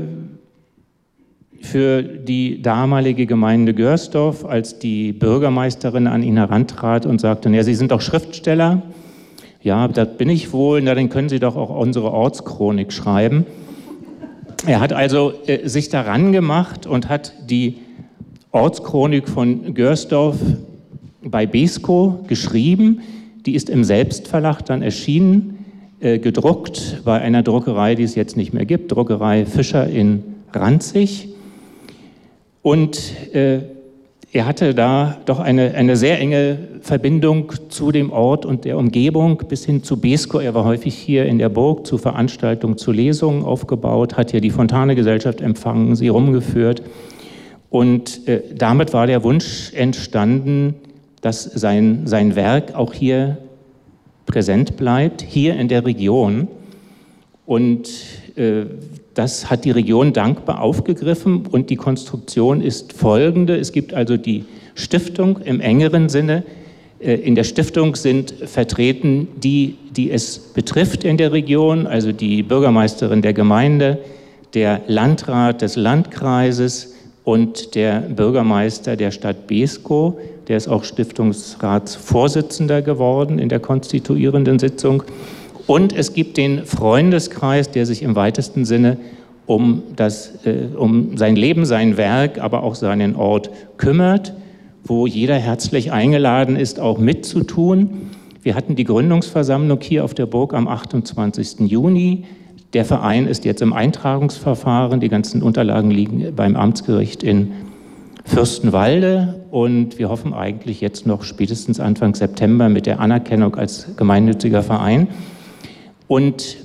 für die damalige Gemeinde Görsdorf, als die Bürgermeisterin an ihn herantrat und sagte, ja, Sie sind doch Schriftsteller. Ja, das bin ich wohl, na, dann können Sie doch auch unsere Ortschronik schreiben. Er hat also äh, sich daran gemacht und hat die Ortschronik von Görsdorf bei Beeskow geschrieben. Die ist im Selbstverlag dann erschienen, äh, gedruckt bei einer Druckerei, die es jetzt nicht mehr gibt, Druckerei Fischer in Ranzig. Und äh, er hatte da doch eine, eine sehr enge Verbindung zu dem Ort und der Umgebung bis hin zu Beeskow. Er war häufig hier in der Burg zu Veranstaltungen, zu Lesungen aufgebaut, hat hier die Fontane-Gesellschaft empfangen, sie rumgeführt. Und äh, damit war der Wunsch entstanden, dass sein, sein Werk auch hier präsent bleibt, hier in der Region. Und äh, das hat die Region dankbar aufgegriffen und die Konstruktion ist folgende. Es gibt also die Stiftung im engeren Sinne. In der Stiftung sind vertreten die, die es betrifft in der Region, also die Bürgermeisterin der Gemeinde, der Landrat des Landkreises und der Bürgermeister der Stadt Beeskow. Der ist auch Stiftungsratsvorsitzender geworden in der konstituierenden Sitzung. Und es gibt den Freundeskreis, der sich im weitesten Sinne um, das, äh, um sein Leben, sein Werk, aber auch seinen Ort kümmert, wo jeder herzlich eingeladen ist, auch mitzutun. Wir hatten die Gründungsversammlung hier auf der Burg am achtundzwanzigsten Juni. Der Verein ist jetzt im Eintragungsverfahren. Die ganzen Unterlagen liegen beim Amtsgericht in Fürstenwalde. Und wir hoffen eigentlich jetzt noch spätestens Anfang September mit der Anerkennung als gemeinnütziger Verein. Und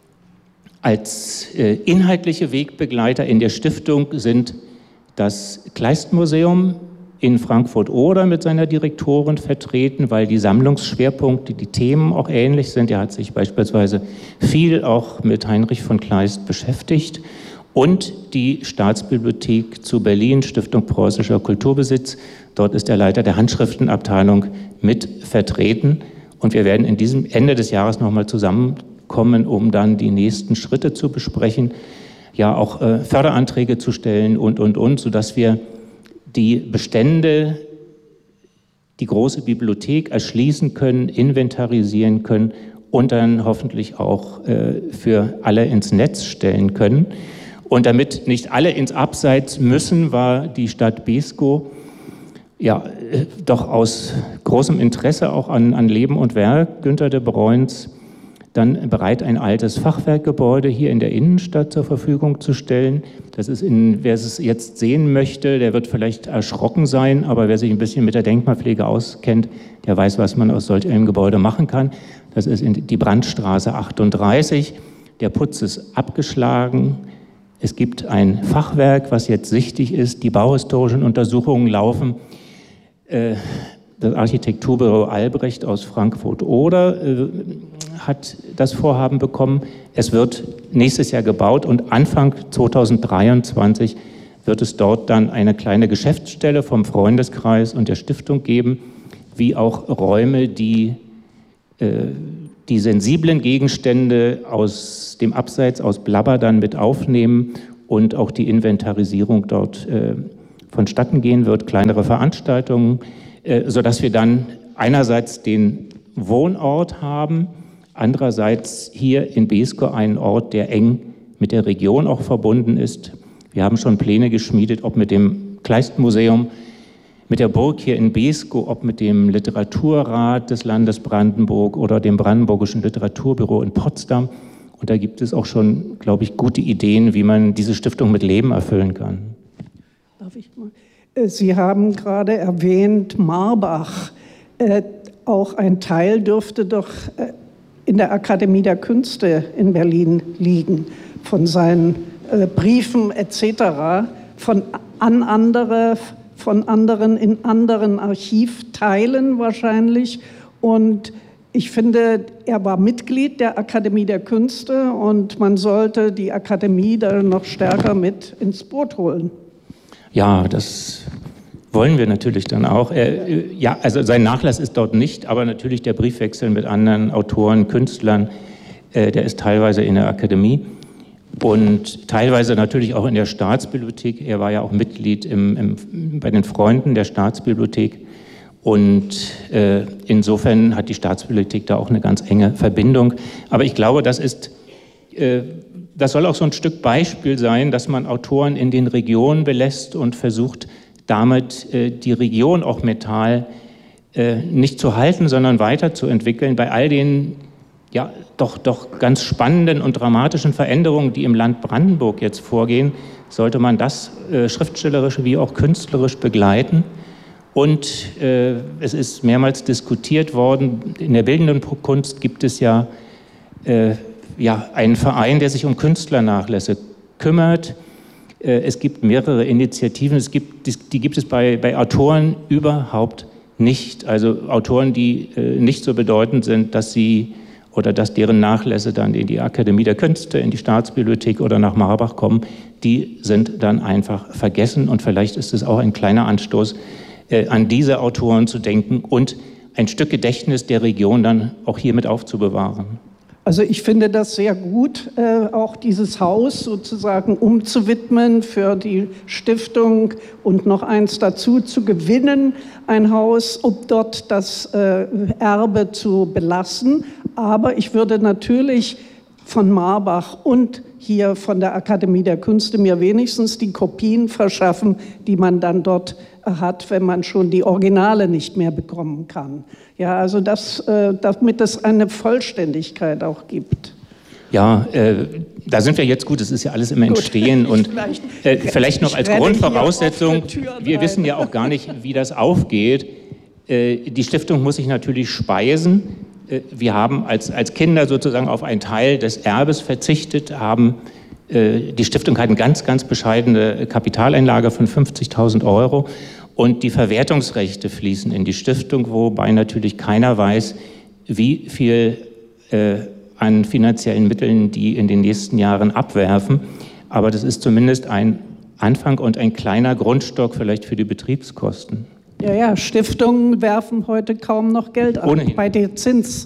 als äh, inhaltliche Wegbegleiter in der Stiftung sind das Kleistmuseum in Frankfurt-Oder mit seiner Direktorin vertreten, weil die Sammlungsschwerpunkte, die Themen auch ähnlich sind. Er hat sich beispielsweise viel auch mit Heinrich von Kleist beschäftigt. Und die Staatsbibliothek zu Berlin, Stiftung Preußischer Kulturbesitz. Dort ist der Leiter der Handschriftenabteilung mit vertreten. Und wir werden in diesem Ende des Jahres nochmal zusammenkommen, um dann die nächsten Schritte zu besprechen, ja auch äh, Förderanträge zu stellen und, und, und, sodass wir die Bestände, die große Bibliothek erschließen können, inventarisieren können und dann hoffentlich auch äh, für alle ins Netz stellen können. Und damit nicht alle ins Abseits müssen, war die Stadt Beeskow ja, äh, doch aus großem Interesse auch an, an Leben und Werk Günter de Bruijns dann bereit, ein altes Fachwerkgebäude hier in der Innenstadt zur Verfügung zu stellen. Das ist, in, wer es jetzt sehen möchte, der wird vielleicht erschrocken sein, aber wer sich ein bisschen mit der Denkmalpflege auskennt, der weiß, was man aus solch einem Gebäude machen kann. Das ist in die Brandstraße achtunddreißig. Der Putz ist abgeschlagen. Es gibt ein Fachwerk, was jetzt sichtig ist. Die bauhistorischen Untersuchungen laufen. Das Architekturbüro Albrecht aus Frankfurt-Oder äh, hat das Vorhaben bekommen. Es wird nächstes Jahr gebaut und Anfang zweitausenddreiundzwanzig wird es dort dann eine kleine Geschäftsstelle vom Freundeskreis und der Stiftung geben, wie auch Räume, die äh, die sensiblen Gegenstände aus dem Abseits, aus Blabber dann mit aufnehmen und auch die Inventarisierung dort äh, vonstatten gehen wird, kleinere Veranstaltungen, äh, sodass wir dann einerseits den Wohnort haben, andererseits hier in Beeskow einen Ort, der eng mit der Region auch verbunden ist. Wir haben schon Pläne geschmiedet, ob mit dem Kleistmuseum, mit der Burg hier in Beeskow, ob mit dem Literaturrat des Landes Brandenburg oder dem Brandenburgischen Literaturbüro in Potsdam. Und da gibt es auch schon, glaube ich, gute Ideen, wie man diese Stiftung mit Leben erfüllen kann. Darf ich mal? Sie haben gerade erwähnt Marbach. Äh, auch ein Teil dürfte doch äh, in der Akademie der Künste in Berlin liegen, von seinen äh, Briefen et cetera, von an andere, von anderen in anderen Archivteilen wahrscheinlich. Und ich finde, er war Mitglied der Akademie der Künste und man sollte die Akademie da noch stärker mit ins Boot holen. Ja, das wollen wir natürlich dann auch. Er, ja, also sein Nachlass ist dort nicht, aber natürlich der Briefwechsel mit anderen Autoren, Künstlern, äh, der ist teilweise in der Akademie und teilweise natürlich auch in der Staatsbibliothek. Er war ja auch Mitglied im, im, bei den Freunden der Staatsbibliothek und äh, insofern hat die Staatsbibliothek da auch eine ganz enge Verbindung. Aber ich glaube, das ist, äh, das soll auch so ein Stück Beispiel sein, dass man Autoren in den Regionen belässt und versucht, damit äh, die Region auch Metall äh, nicht zu halten, sondern weiterzuentwickeln. Bei all den ja, doch, doch ganz spannenden und dramatischen Veränderungen, die im Land Brandenburg jetzt vorgehen, sollte man das äh, schriftstellerisch wie auch künstlerisch begleiten. Und äh, es ist mehrmals diskutiert worden, in der bildenden Kunst gibt es ja, äh, ja einen Verein, der sich um Künstlernachlässe kümmert. Es gibt mehrere Initiativen, es gibt, die gibt es bei, bei Autoren überhaupt nicht. Also Autoren, die äh, nicht so bedeutend sind, dass sie oder dass deren Nachlässe dann in die Akademie der Künste, in die Staatsbibliothek oder nach Marbach kommen, die sind dann einfach vergessen. Und vielleicht ist es auch ein kleiner Anstoß, äh, an diese Autoren zu denken und ein Stück Gedächtnis der Region dann auch hier mit aufzubewahren. Also ich finde das sehr gut, äh, auch dieses Haus sozusagen umzuwidmen für die Stiftung und noch eins dazu zu gewinnen, ein Haus, um dort das äh, Erbe zu belassen. Aber ich würde natürlich von Marbach und hier von der Akademie der Künste mir wenigstens die Kopien verschaffen, die man dann dort hat, wenn man schon die Originale nicht mehr bekommen kann. Ja, also das, äh, damit es eine Vollständigkeit auch gibt. Ja, äh, da sind wir jetzt gut, es ist ja alles im Entstehen und vielleicht, äh, vielleicht noch als Grundvoraussetzung, wir wissen ja auch gar nicht, wie das aufgeht. Äh, die Stiftung muss sich natürlich speisen. Äh, wir haben als, als Kinder sozusagen auf einen Teil des Erbes verzichtet, haben äh, die Stiftung hat eine ganz, ganz bescheidene Kapitaleinlage von fünfzigtausend Euro. Und die Verwertungsrechte fließen in die Stiftung, wobei natürlich keiner weiß, wie viel äh, an finanziellen Mitteln die in den nächsten Jahren abwerfen. Aber das ist zumindest ein Anfang und ein kleiner Grundstock vielleicht für die Betriebskosten. Ja, ja, Stiftungen werfen heute kaum noch Geld ab Ohnehin. Bei der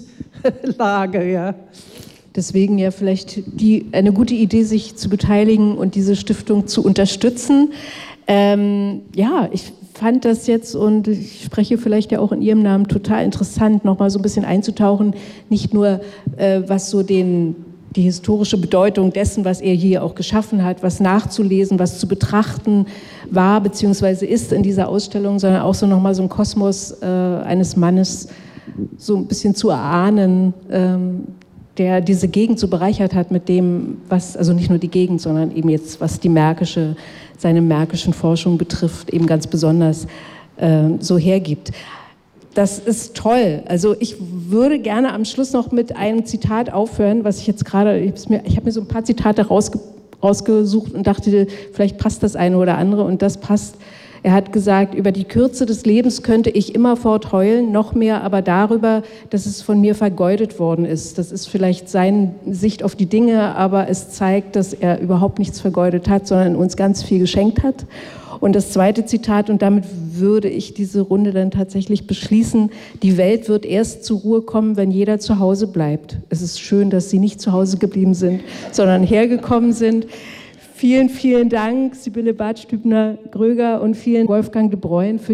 Zinslage, ja. Deswegen ja vielleicht die, eine gute Idee, sich zu beteiligen und diese Stiftung zu unterstützen. Ähm, ja, ich fand das jetzt, und ich spreche vielleicht ja auch in Ihrem Namen, total interessant, nochmal so ein bisschen einzutauchen, nicht nur äh, was so den, die historische Bedeutung dessen, was er hier auch geschaffen hat, was nachzulesen, was zu betrachten war bzw. ist in dieser Ausstellung, sondern auch so nochmal so ein Kosmos äh, eines Mannes so ein bisschen zu erahnen, ähm, der diese Gegend so bereichert hat mit dem, was, also nicht nur die Gegend, sondern eben jetzt, was die märkische, seine märkischen Forschung betrifft, eben ganz besonders äh, so hergibt. Das ist toll. Also ich würde gerne am Schluss noch mit einem Zitat aufhören, was ich jetzt gerade, ich habe mir, ich hab mir so ein paar Zitate rausge, rausgesucht und dachte, vielleicht passt das eine oder andere, und das passt Er hat gesagt, über die Kürze des Lebens könnte ich immerfort heulen, noch mehr aber darüber, dass es von mir vergeudet worden ist. Das ist vielleicht seine Sicht auf die Dinge, aber es zeigt, dass er überhaupt nichts vergeudet hat, sondern uns ganz viel geschenkt hat. Und das zweite Zitat, und damit würde ich diese Runde dann tatsächlich beschließen: Die Welt wird erst zur Ruhe kommen, wenn jeder zu Hause bleibt. Es ist schön, dass Sie nicht zu Hause geblieben sind, sondern hergekommen sind. Vielen, vielen Dank, Sibylle Bartsch-Stübner-Gröger und vielen Wolfgang de Bruyn für